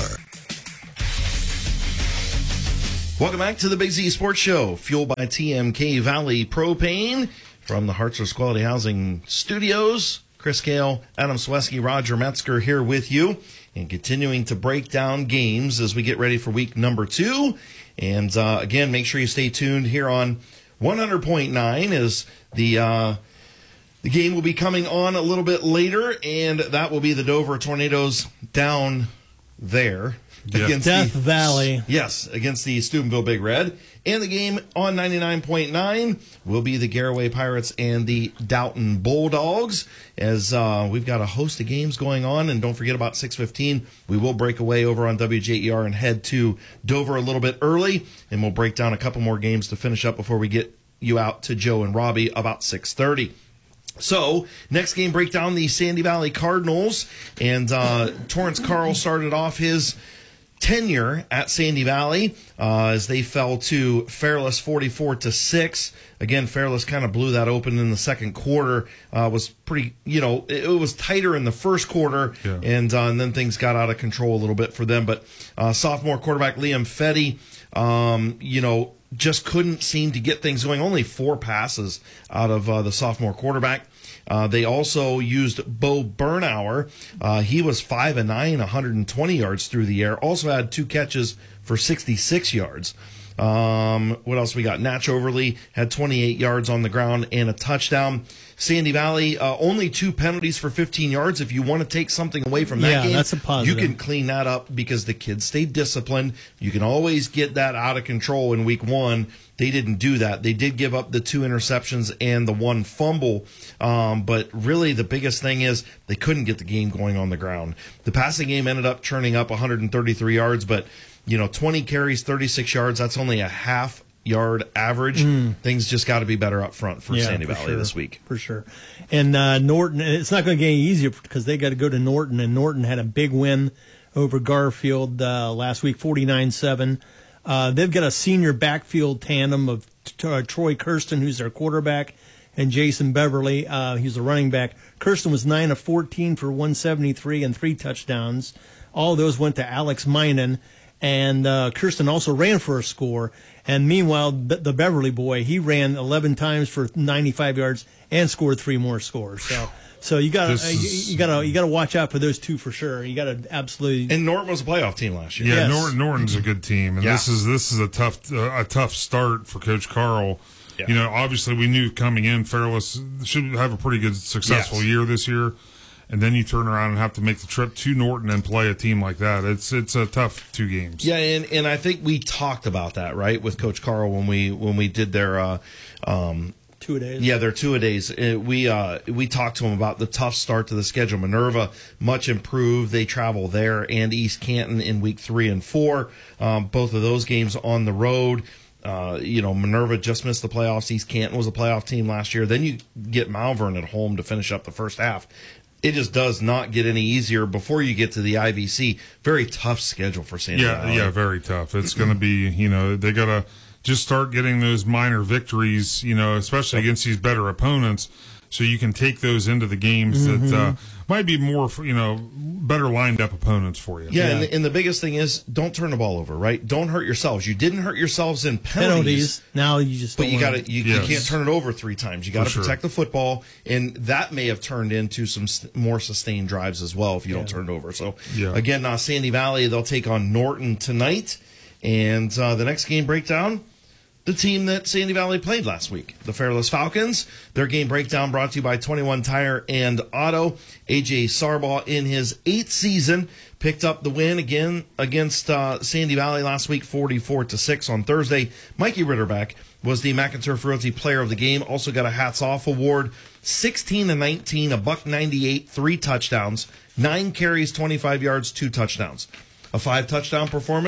Welcome back to the Big Z Sports Show, fueled by T M K Valley Propane from the Hartzler's Quality Housing Studios. Chris Kale, Adam Sweski, Roger Metzger here with you, and continuing to break down games as we get ready for week number two. And uh, again, make sure you stay tuned here on one hundred point nine as the uh, the game will be coming on a little bit later, and that will be the Dover Tornadoes down there. Yep. Against Death the, Valley. Yes, against the Steubenville Big Red. And the game on ninety-nine point nine will be the Garaway Pirates and the Doughton Bulldogs, as uh, we've got a host of games going on. And don't forget about six fifteen. We will break away over on W J E R and head to Dover a little bit early, and we'll break down a couple more games to finish up before we get you out to Joe and Robbie about six thirty. So, next game breakdown, the Sandy Valley Cardinals. And uh, Torrance Carl started off his tenure at Sandy Valley uh, as they fell to Fairless forty-four to six. Again, Fairless kind of blew that open in the second quarter. Uh, was pretty, you know, it, it was tighter in the first quarter, yeah. and, uh, and then things got out of control a little bit for them. But uh, sophomore quarterback Liam Fetty, um, you know, just couldn't seem to get things going. Only four passes out of uh, the sophomore quarterback. Uh, they also used Bo Bernauer. Uh, he was five and nine, one hundred twenty yards through the air. Also had two catches for sixty-six yards. Um, what else we got? Natch Overly had twenty-eight yards on the ground and a touchdown. Sandy Valley, uh, only two penalties for fifteen yards. If you want to take something away from that yeah, game, that's a positive. You can clean that up because the kids stayed disciplined. You can always get that out of control in week one. They didn't do that. They did give up the two interceptions and the one fumble, um, but really the biggest thing is they couldn't get the game going on the ground. The passing game ended up churning up one hundred thirty-three yards, but you know, twenty carries, thirty-six yards, that's only a half yard average. Mm. Things just got to be better up front for yeah, Sandy for Valley sure. this week. For sure. And uh, Norton, it's not going to get any easier because they got to go to Norton, and Norton had a big win over Garfield uh, last week, forty-nine seven. Uh, they've got a senior backfield tandem of t- uh, Troy Kirsten, who's their quarterback, and Jason Beverly, uh, he's the running back. Kirsten was nine of fourteen for one seventy-three and three touchdowns. All those went to Alex Minen, and uh, Kirsten also ran for a score. And meanwhile, the Beverly boy, he ran eleven times for ninety-five yards and scored three more scores. So. So you got to you got to you got to watch out for those two for sure. You got to absolutely. And Norton was a playoff team last year. Yeah, yes. Norton, Norton's a good team, and yeah. this is this is a tough uh, a tough start for Coach Carl. Yeah. You know, obviously we knew coming in, Fairless should have a pretty good successful yes. year this year, and then you turn around and have to make the trip to Norton and play a team like that. It's it's a tough two games. Yeah, and, and I think we talked about that right with Coach Carl when we when we did their. Uh, um, Two-a-days. Yeah, they're two-a-days. Uh, we uh, we talked to them about the tough start to the schedule. Minerva, much improved. They travel there and East Canton in week three and four. Um, both of those games on the road. Uh, you know, Minerva just missed the playoffs. East Canton was a playoff team last year. Then you get Malvern at home to finish up the first half. It just does not get any easier before you get to the I V C. Very tough schedule for Sandy Yeah, Valley. yeah, very tough. It's going to be, you know, they got to just start getting those minor victories, you know, especially against these better opponents, so you can take those into the games mm-hmm. that uh, might be more, you know, better lined up opponents for you. Yeah, yeah. And, the, and the biggest thing is don't turn the ball over, right? Don't hurt yourselves. You didn't hurt yourselves in penalties. penalties. Now you just but don't you got to you, yes. you can't turn it over three times. You got to sure. protect the football, and that may have turned into some st- more sustained drives as well if you yeah. don't turn it over. So yeah. again, uh, Sandy Valley, they'll take on Norton tonight, and uh, the next game breakdown. The team that Sandy Valley played last week, the Fairless Falcons. Their game breakdown brought to you by twenty-one Tire and Auto. A J Sarbaugh, in his eighth season, picked up the win again against uh, Sandy Valley last week, forty-four to six on Thursday. Mikey Ritterbeck was the McInturf Realty Player of the Game. Also got a hats off award. sixteen to nineteen, a buck ninety-eight, three touchdowns, nine carries, twenty-five yards, two touchdowns. A five touchdown performance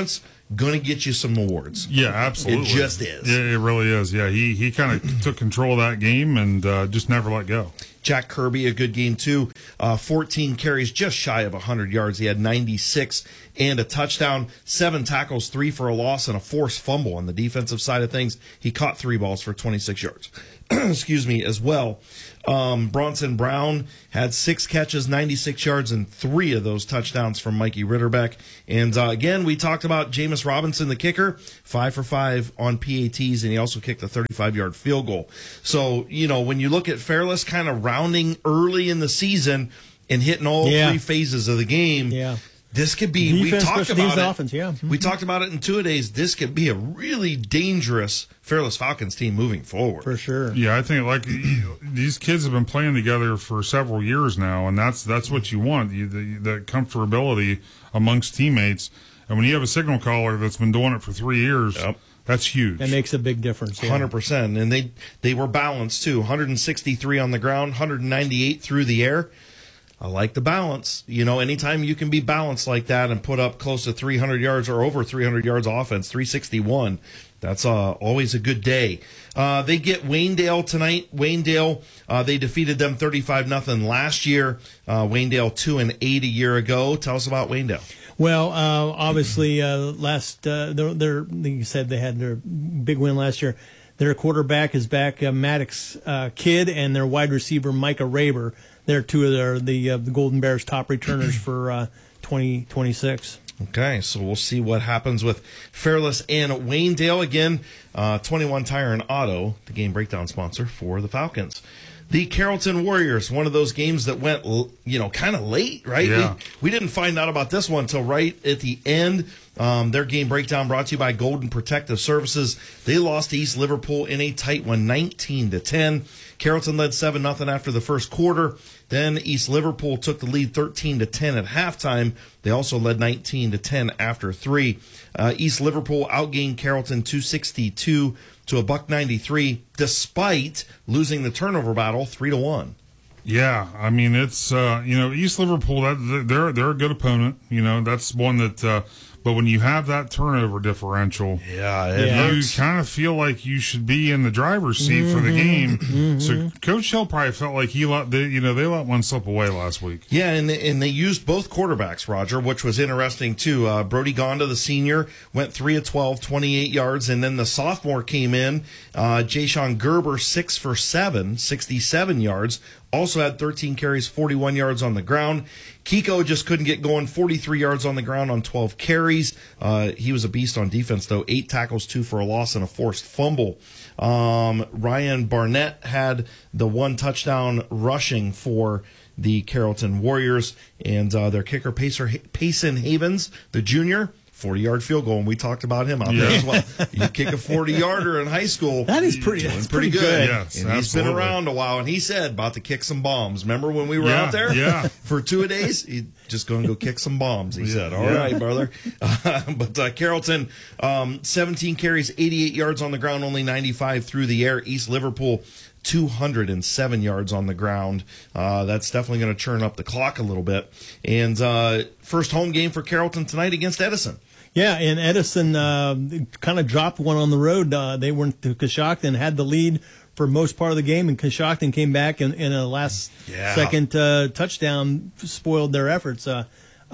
going to get you some awards. Yeah, absolutely. It just is. Yeah, it really is. Yeah, he, he kind of took control of that game and uh, just never let go. Jack Kirby, a good game too. Uh, fourteen carries, just shy of one hundred yards. He had ninety-six and a touchdown, seven tackles, three for a loss, and a forced fumble on the defensive side of things. He caught three balls for twenty-six yards. Excuse me, as well. Um, Bronson Brown had six catches, ninety-six yards, and three of those touchdowns from Mikey Ritterbeck. And uh, again, we talked about Jameis Robinson, the kicker, five for five on P A Ts, and he also kicked a thirty-five-yard field goal. So, you know, when you look at Fairless kind of rounding early in the season and hitting all Yeah. three phases of the game, Yeah. this could be, we Defense, talked special teams, about it. offense, yeah. We talked about it in two-a-days. This could be a really dangerous Fairless Falcons team moving forward. For sure. Yeah, I think like these kids have been playing together for several years now, and that's that's what you want, you, the, the comfortability amongst teammates. And when you have a signal caller that's been doing it for three years, Yep. that's huge. That makes a big difference. Yeah. one hundred percent. And they, they were balanced, too. one hundred sixty-three on the ground, one hundred ninety-eight through the air. I like the balance. You know, anytime you can be balanced like that and put up close to three hundred yards or over three hundred yards offense, three sixty-one, that's uh, always a good day. Uh, they get Waynedale tonight. Waynedale, uh, they defeated them thirty-five nothing last year. Uh, Waynedale two and eight a year ago. Tell us about Waynedale. Well, uh, obviously, uh, last uh, they're, they're, like you said, they had their big win last year. Their quarterback is back, uh, Maddox uh, Kidd, and their wide receiver, Micah Raber. They're two of their, the uh, the Golden Bears' top returners for uh, twenty twenty-six. Okay, so we'll see what happens with Fairless and Waynedale. Again, uh, twenty-one Tire and Auto, the game breakdown sponsor for the Falcons. The Carrollton Warriors, one of those games that went, you know, kind of late, right? Yeah. We, we didn't find out about this one until right at the end. Um, their game breakdown brought to you by Golden Protective Services. They lost to East Liverpool in a tight one, nineteen to ten. Carrollton led seven nothing after the first quarter. Then East Liverpool took the lead thirteen to ten at halftime. They also led nineteen to ten after three. Uh, East Liverpool outgained Carrollton two sixty-two to a buck ninety-three, despite losing the turnover battle three to one. Yeah, I mean it's uh, you know East Liverpool, that they're they're a good opponent. You know that's one that. Uh, But when you have that turnover differential, yeah, it you hurts. kind of feel like you should be in the driver's seat Mm-hmm. for the game. Mm-hmm. So Coach Hill probably felt like he let they, you know they let one slip away last week. Yeah, and they, and they used both quarterbacks, Roger, which was interesting too. Uh, Brody Gonda, the senior, went three of twelve, twenty-eight yards, and then the sophomore came in, uh, Jashawn Gerber, six for seven, sixty-seven yards. Also had thirteen carries, forty-one yards on the ground. Kiko just couldn't get going, forty-three yards on the ground on twelve carries. Uh, he was a beast on defense, though. Eight tackles, two for a loss, and a forced fumble. Um, Ryan Barnett had the one touchdown rushing for the Carrollton Warriors. And uh, their kicker, Pacer, Payson Havens, the junior, forty-yard field goal, and we talked about him out Yeah. there as well. You kick a forty-yarder in high school. That is pretty- doing that's pretty pretty good. good. Yes, and he's been absolutely. around a while, and he said about to kick some bombs. Remember when we were Yeah, out there? yeah. For two-a-days? He's just going to go kick some bombs, he said. All Yeah. right, brother. Uh, but uh, Carrollton, um, seventeen carries, eighty-eight yards on the ground, only ninety-five through the air. East Liverpool, two hundred seven yards on the ground. Uh, that's definitely going to churn up the clock a little bit. And uh, first home game for Carrollton tonight against Edison. Yeah, and Edison uh, kind of dropped one on the road. Uh, they went to Coshocton, had the lead for most part of the game, and Coshocton came back in, in a last Yeah. second uh, touchdown, spoiled their efforts. Uh,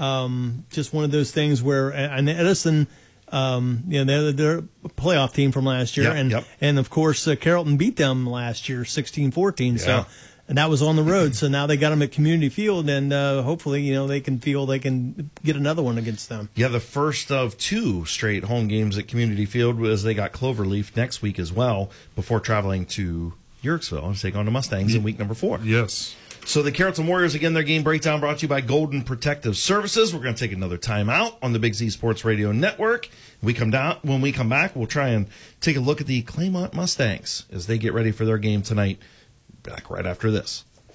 um, just one of those things where, and Edison, um, you know, they're, they're a playoff team from last year, Yep, and yep. and of course uh, Carrollton beat them last year, sixteen fourteen. Yeah. So. And that was on the road, so now they got them at Community Field, and uh, hopefully, you know, they can feel they can get another one against them. Yeah, the first of two straight home games at Community Field was they got Cloverleaf next week as well before traveling to Yerkesville to take on the Mustangs in week number four. Yes. So the Carrollton Warriors, again, their game breakdown brought to you by Golden Protective Services. We're going to take another time out on the Big Z Sports Radio Network. We come down when we come back, we'll try and take a look at the Claymont Mustangs as they get ready for their game tonight. Back right after this.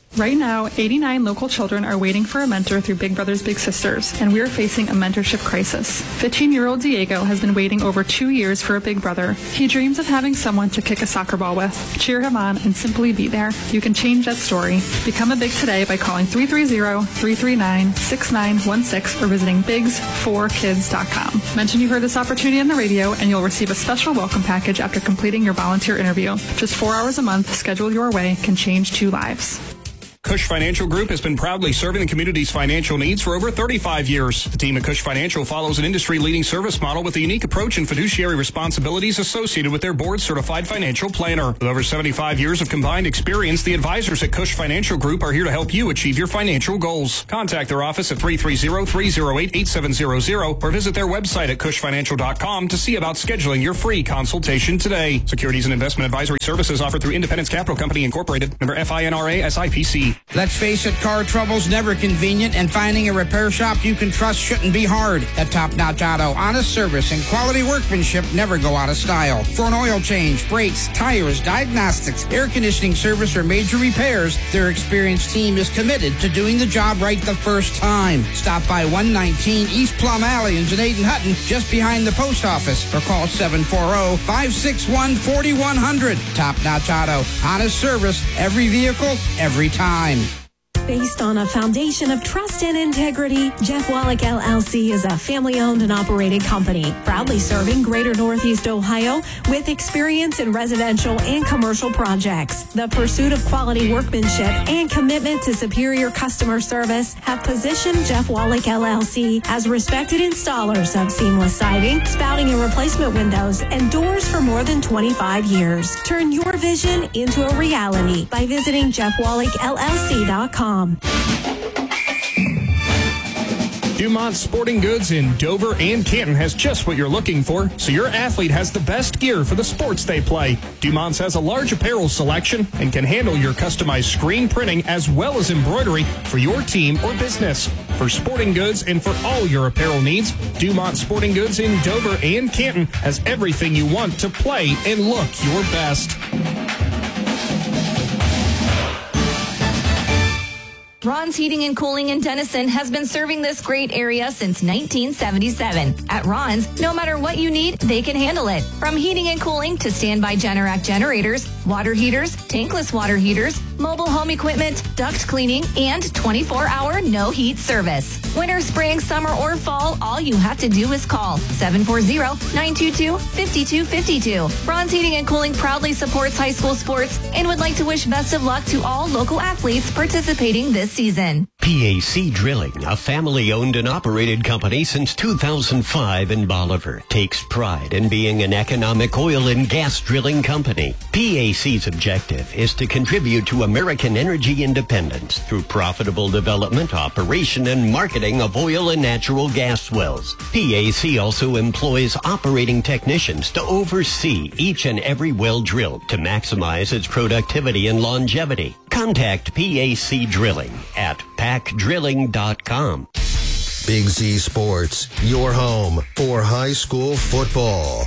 Right now, eighty-nine local children are waiting for a mentor through Big Brothers Big Sisters, and we are facing a mentorship crisis. fifteen-year-old Diego has been waiting over two years for a big brother. He dreams of having someone to kick a soccer ball with, cheer him on, and simply be there. You can change that story. Become a Big today by calling three three zero, three three nine, six nine one six or visiting bigs for kids dot com. Mention you heard this opportunity on the radio, and you'll receive a special welcome package after completing your volunteer interview. Just four hours a month, scheduled your way, can change two lives. Cush Financial Group has been proudly serving the community's financial needs for over thirty-five years. The team at Cush Financial follows an industry-leading service model with a unique approach and fiduciary responsibilities associated with their board-certified financial planner. With over seventy-five years of combined experience, the advisors at Cush Financial Group are here to help you achieve your financial goals. Contact their office at three three zero, three zero eight, eight seven zero zero or visit their website at cush financial dot com to see about scheduling your free consultation today. Securities and investment advisory services offered through Independence Capital Company Incorporated, member F I N R A S I P C. Let's face it, car trouble's never convenient, and finding a repair shop you can trust shouldn't be hard. At Top Notch Auto, honest service and quality workmanship never go out of style. For an oil change, brakes, tires, diagnostics, air conditioning service, or major repairs, their experienced team is committed to doing the job right the first time. Stop by one nineteen East Plum Alley in Janaden Hutton, just behind the post office, or call seven four zero, five six one, four one zero zero. Top Notch Auto, honest service, every vehicle, every time. Based on a foundation of trust and integrity, Jeff Wallach L L C is a family-owned and operated company, proudly serving Greater Northeast Ohio with experience in residential and commercial projects. The pursuit of quality workmanship and commitment to superior customer service have positioned Jeff Wallach L L C as respected installers of seamless siding, spouting and replacement windows, and doors for more than twenty-five years. Turn your vision into a reality by visiting jeff wallach L L C dot com. Dumont Sporting Goods in Dover and Canton has just what you're looking for, so your athlete has the best gear for the sports they play. Dumont's has a large apparel selection and can handle your customized screen printing as well as embroidery for your team or business. For sporting goods and for all your apparel needs, Dumont Sporting Goods in Dover and Canton has everything you want to play and look your best. Ron's Heating and Cooling in Denison has been serving this great area since nineteen seventy-seven. At Ron's, no matter what you need, they can handle it. From heating and cooling to standby Generac generators, water heaters, tankless water heaters, mobile home equipment, duct cleaning, and twenty-four hour no heat service. Winter, spring, summer, or fall, all you have to do is call seven four zero, nine two two, five two five two. Ron's Heating and Cooling proudly supports high school sports and would like to wish best of luck to all local athletes participating this season. P A C Drilling, a family-owned and operated company since two thousand five in Bolivar, takes pride in being an economic oil and gas drilling company. P A C's objective is to contribute to American energy independence through profitable development, operation, and marketing of oil and natural gas wells. P A C also employs operating technicians to oversee each and every well drilled to maximize its productivity and longevity. Contact P A C Drilling at pack drilling dot com. Big Z Sports, your home for high school football.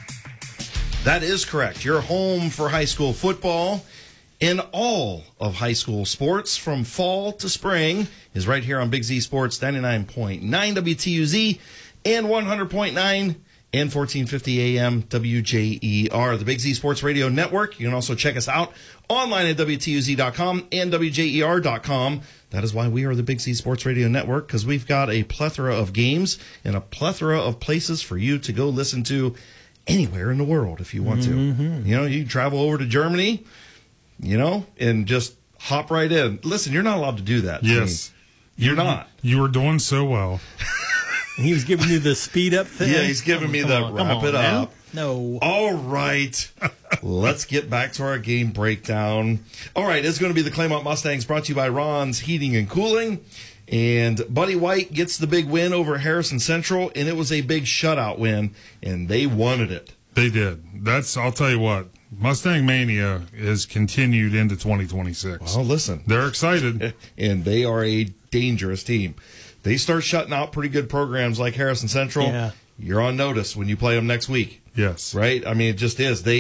That is correct. Your home for high school football in all of high school sports from fall to spring is right here on Big Z Sports ninety-nine point nine W T U Z and one hundred point nine and fourteen fifty A M W J E R, the Big Z Sports Radio Network. You can also check us out online at W T U Z dot com and W J E R dot com. That is why we are the Big Z Sports Radio Network, because we've got a plethora of games and a plethora of places for you to go listen to anywhere in the world if you want to. Mm-hmm. You know, you can travel over to Germany, you know, and just hop right in. Listen, you're not allowed to do that. Yes. You're not. You were doing so well. He was giving you the speed up thing. Yeah, he's giving me come the on, wrap come it on, up. No. All right. Let's get back to our game breakdown. All right, it's going to be the Claymont Mustangs, brought to you by Ron's Heating and Cooling. And Buddy White gets the big win over Harrison Central, and it was a big shutout win, and they wanted it. They did. That's, I'll tell you what, Mustang Mania has continued into twenty twenty-six. Well, listen. They're excited. And they are a dangerous team. They start shutting out pretty good programs like Harrison Central. Yeah. You're on notice when you play them next week. Yes. Right? I mean, it just is. They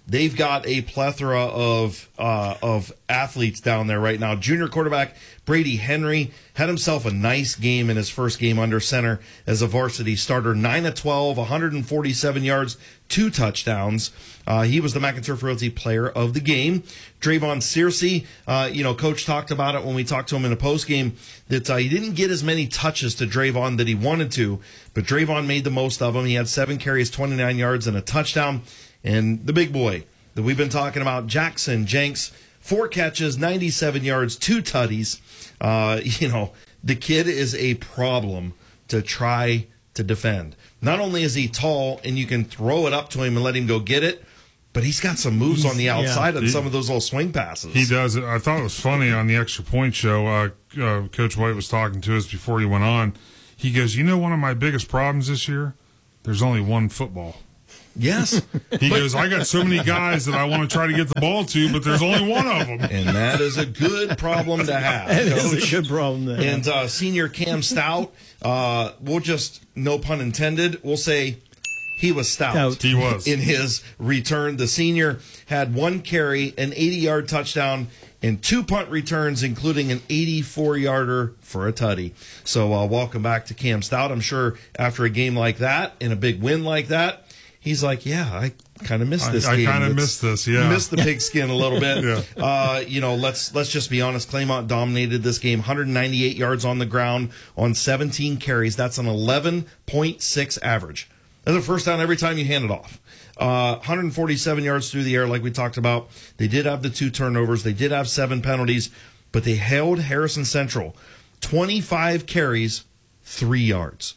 they've got a plethora of uh, of athletes down there right now. Junior quarterback Brady Henry had himself a nice game in his first game under center as a varsity starter. nine of twelve, one hundred forty-seven yards, two touchdowns. Uh, he was the McInturf Realty player of the game. Drayvon Searcy, uh, you know, Coach talked about it when we talked to him in a postgame that uh, he didn't get as many touches to Drayvon that he wanted to, but Drayvon made the most of them. He had seven carries, twenty-nine yards, and a touchdown. And the big boy that we've been talking about, Jackson Jenks, four catches, ninety-seven yards, two tutties. Uh, you know, the kid is a problem to try to defend. Not only is he tall and you can throw it up to him and let him go get it, but he's got some moves on the outside yeah. on some of those little swing passes. He does. I thought it was funny on the Extra Point show. Uh, uh, Coach White was talking to us before he went on. He goes, you know, one of my biggest problems this year? There's only one football. Yes. He goes, I got so many guys that I want to try to get the ball to, but there's only one of them. And that is a good problem to have. That Coach. is a good problem to have. And uh, senior Cam Stout, uh, we'll just, no pun intended, we'll say he was stout. Stout. He was. In his return. The senior had one carry, an eighty-yard touchdown, and two punt returns, including an eighty-four-yarder for a tutty. So uh, welcome back to Cam Stout. I'm sure after a game like that and a big win like that, he's like, yeah, I kind of missed this I, game. I kind of missed this, yeah. Missed the pigskin a little bit. yeah. uh, you know, let's let's just be honest. Claymont dominated this game. one hundred ninety-eight yards on the ground on seventeen carries. That's an eleven point six average. That's a first down every time you hand it off. Uh, one hundred forty-seven yards through the air, like we talked about. They did have the two turnovers. They did have seven penalties, but they held Harrison Central twenty-five carries, three yards.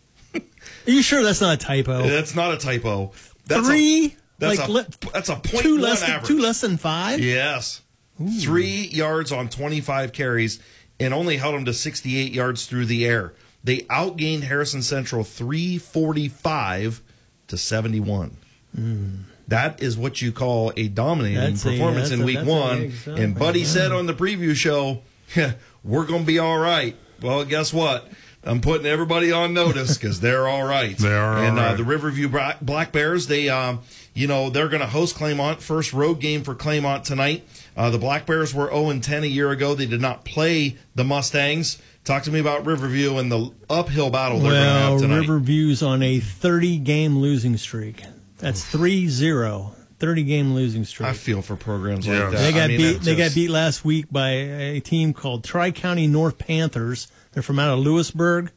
Are you sure that's not a typo? That's not a typo. That's Three? A, that's, like a, le- that's a point two one less than, average. Two less than five? Yes. Ooh. Three yards on twenty-five carries and only held them to sixty-eight yards through the air. They outgained Harrison Central three forty-five to seventy-one. Mm. That is what you call a dominating That's performance a, in a, week one. Exactly. And Buddy yeah. said on the preview show, we're going to be all right. Well, guess what? I'm putting everybody on notice because they're all right. They are and all uh, right. the Riverview Black, Black Bears, they, um, you know, they're going to host Claymont. First road game for Claymont tonight. Uh, the Black Bears were oh and ten a year ago. They did not play the Mustangs. Talk to me about Riverview and the uphill battle they're well, going to have tonight. Riverview's on a thirty-game losing streak. That's three zero. thirty-game losing streak. I feel for programs yeah. like that. They got I mean, beat. just... They got beat last week by a team called Tri-County North Panthers. They're from out of Lewisburg,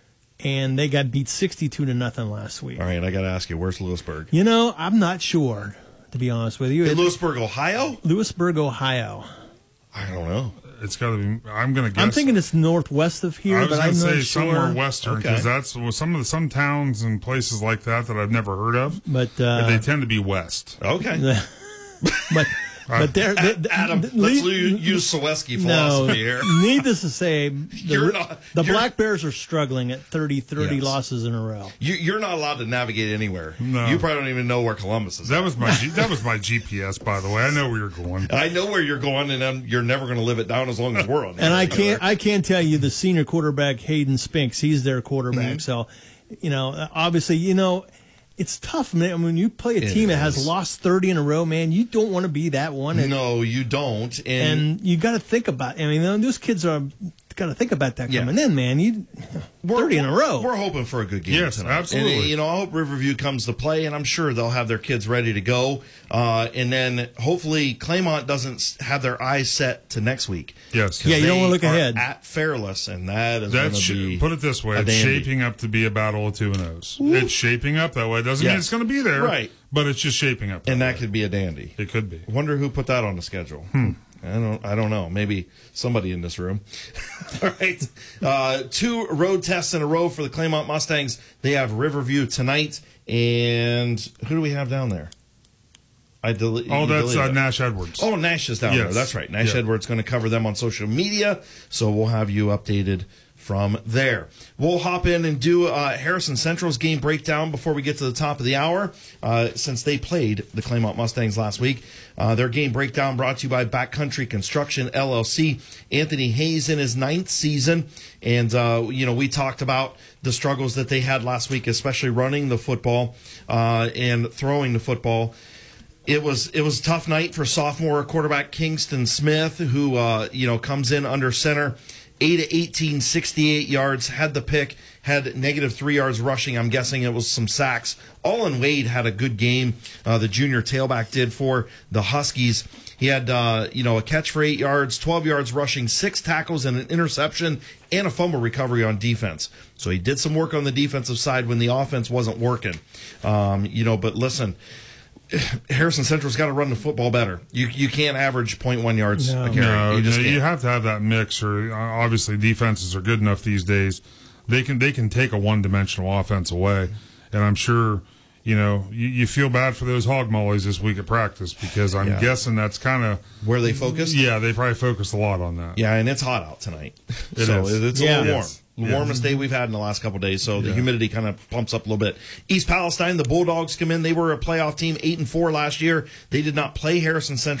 and they got beat sixty-two to nothing last week. All right, I got to ask you, where's Lewisburg? You know, I'm not sure, to be honest with you. In Lewisburg, Ohio? Lewisburg, Ohio. I don't know. It's got to be. I'm going to guess. I'm thinking it's northwest of here, I was but going I'm to not say sure. somewhere western because Okay. that's well, some of the, some towns and places like that that I've never heard of. But, uh, but they tend to be west. Okay. but but they're, they, they, Adam, th- let's le- use Seweski no, philosophy here. Needless to say, the, You're not- the you're- Black Bears are struggling at thirty, thirty Yes. losses in a row. You, you're not allowed to navigate anywhere. No. You probably don't even know where Columbus is. That at. was my G, that was my G P S, by the way. I know where you're going. I know where you're going, and I'm, you're never going to live it down as long as we're on. And I together. can't I can't tell you the senior quarterback Hayden Spinks. He's their quarterback. Mm-hmm. So, you know, obviously, you know, it's tough, man. When you play a It team that is. has lost thirty in a row, man, you don't want to be that one. And, No, you don't. And, and you got to think about. I mean, those kids are got to think about that Yeah. coming in, man. You thirty in a row. We're hoping for a good game Yes, tonight. absolutely. And, you know, I hope Riverview comes to play, and I'm sure they'll have their kids ready to go. Uh, and then hopefully Claymont doesn't s- have their eyes set to next week. Yes. Yeah, you don't They wanna look are ahead. At Fairless, and that is going That's to be put it this way: a it's dandy. shaping up to be a battle of two and O's. It's shaping up that way. Doesn't mean Yes. it's going to be there, Right. But it's just shaping up, that And that way. could be a dandy. It could be. Wonder who put that on the schedule. Hmm. I don't. I don't know. Maybe somebody in this room. All right. Uh, two road tests in a row for the Claymont Mustangs. They have Riverview tonight, and who do we have down there? I del- Oh, you that's deleted uh, it. Nash Edwards. Oh, Nash is down Yes. there. That's right. Nash Yeah. Edwards going to cover them on social media, so we'll have you updated from there. We'll hop in and do uh, Harrison Central's game breakdown before we get to the top of the hour, uh, since they played the Claymont Mustangs last week. Uh, their game breakdown brought to you by Backcountry Construction, L L C. Anthony Hayes in his ninth season. And, uh, you know, we talked about the struggles that they had last week, especially running the football uh, and throwing the football. It was it was a tough night for sophomore quarterback Kingston Smith, who uh, you know comes in under center, eight of eighteen, sixty-eight yards, had the pick, had negative three yards rushing. I'm guessing it was some sacks. Olin Wade had a good game. Uh, the junior tailback did for the Huskies. He had uh, you know a catch for eight yards, twelve yards rushing, six tackles and an interception, and a fumble recovery on defense. So he did some work on the defensive side when the offense wasn't working. Um, you know, but listen. Harrison Central's got to run the football better. You you can't average point one yards no. a carry. No, you, just no, can't. you have to have that mix. Or uh, obviously defenses are good enough these days. They can they can take a one dimensional offense away, and I'm sure you know you, you feel bad for those hog mollies this week at practice because I'm Yeah. guessing that's kind of where they focused. Yeah, they probably focused a lot on that. Yeah, and it's hot out tonight, It so is. it's a Yeah. little warm. Yes. The Yeah. warmest day we've had in the last couple of days, so the Yeah. humidity kind of pumps up a little bit. East Palestine, the Bulldogs come in. They were a playoff team, eight and four last year. They did not play Harrison Central.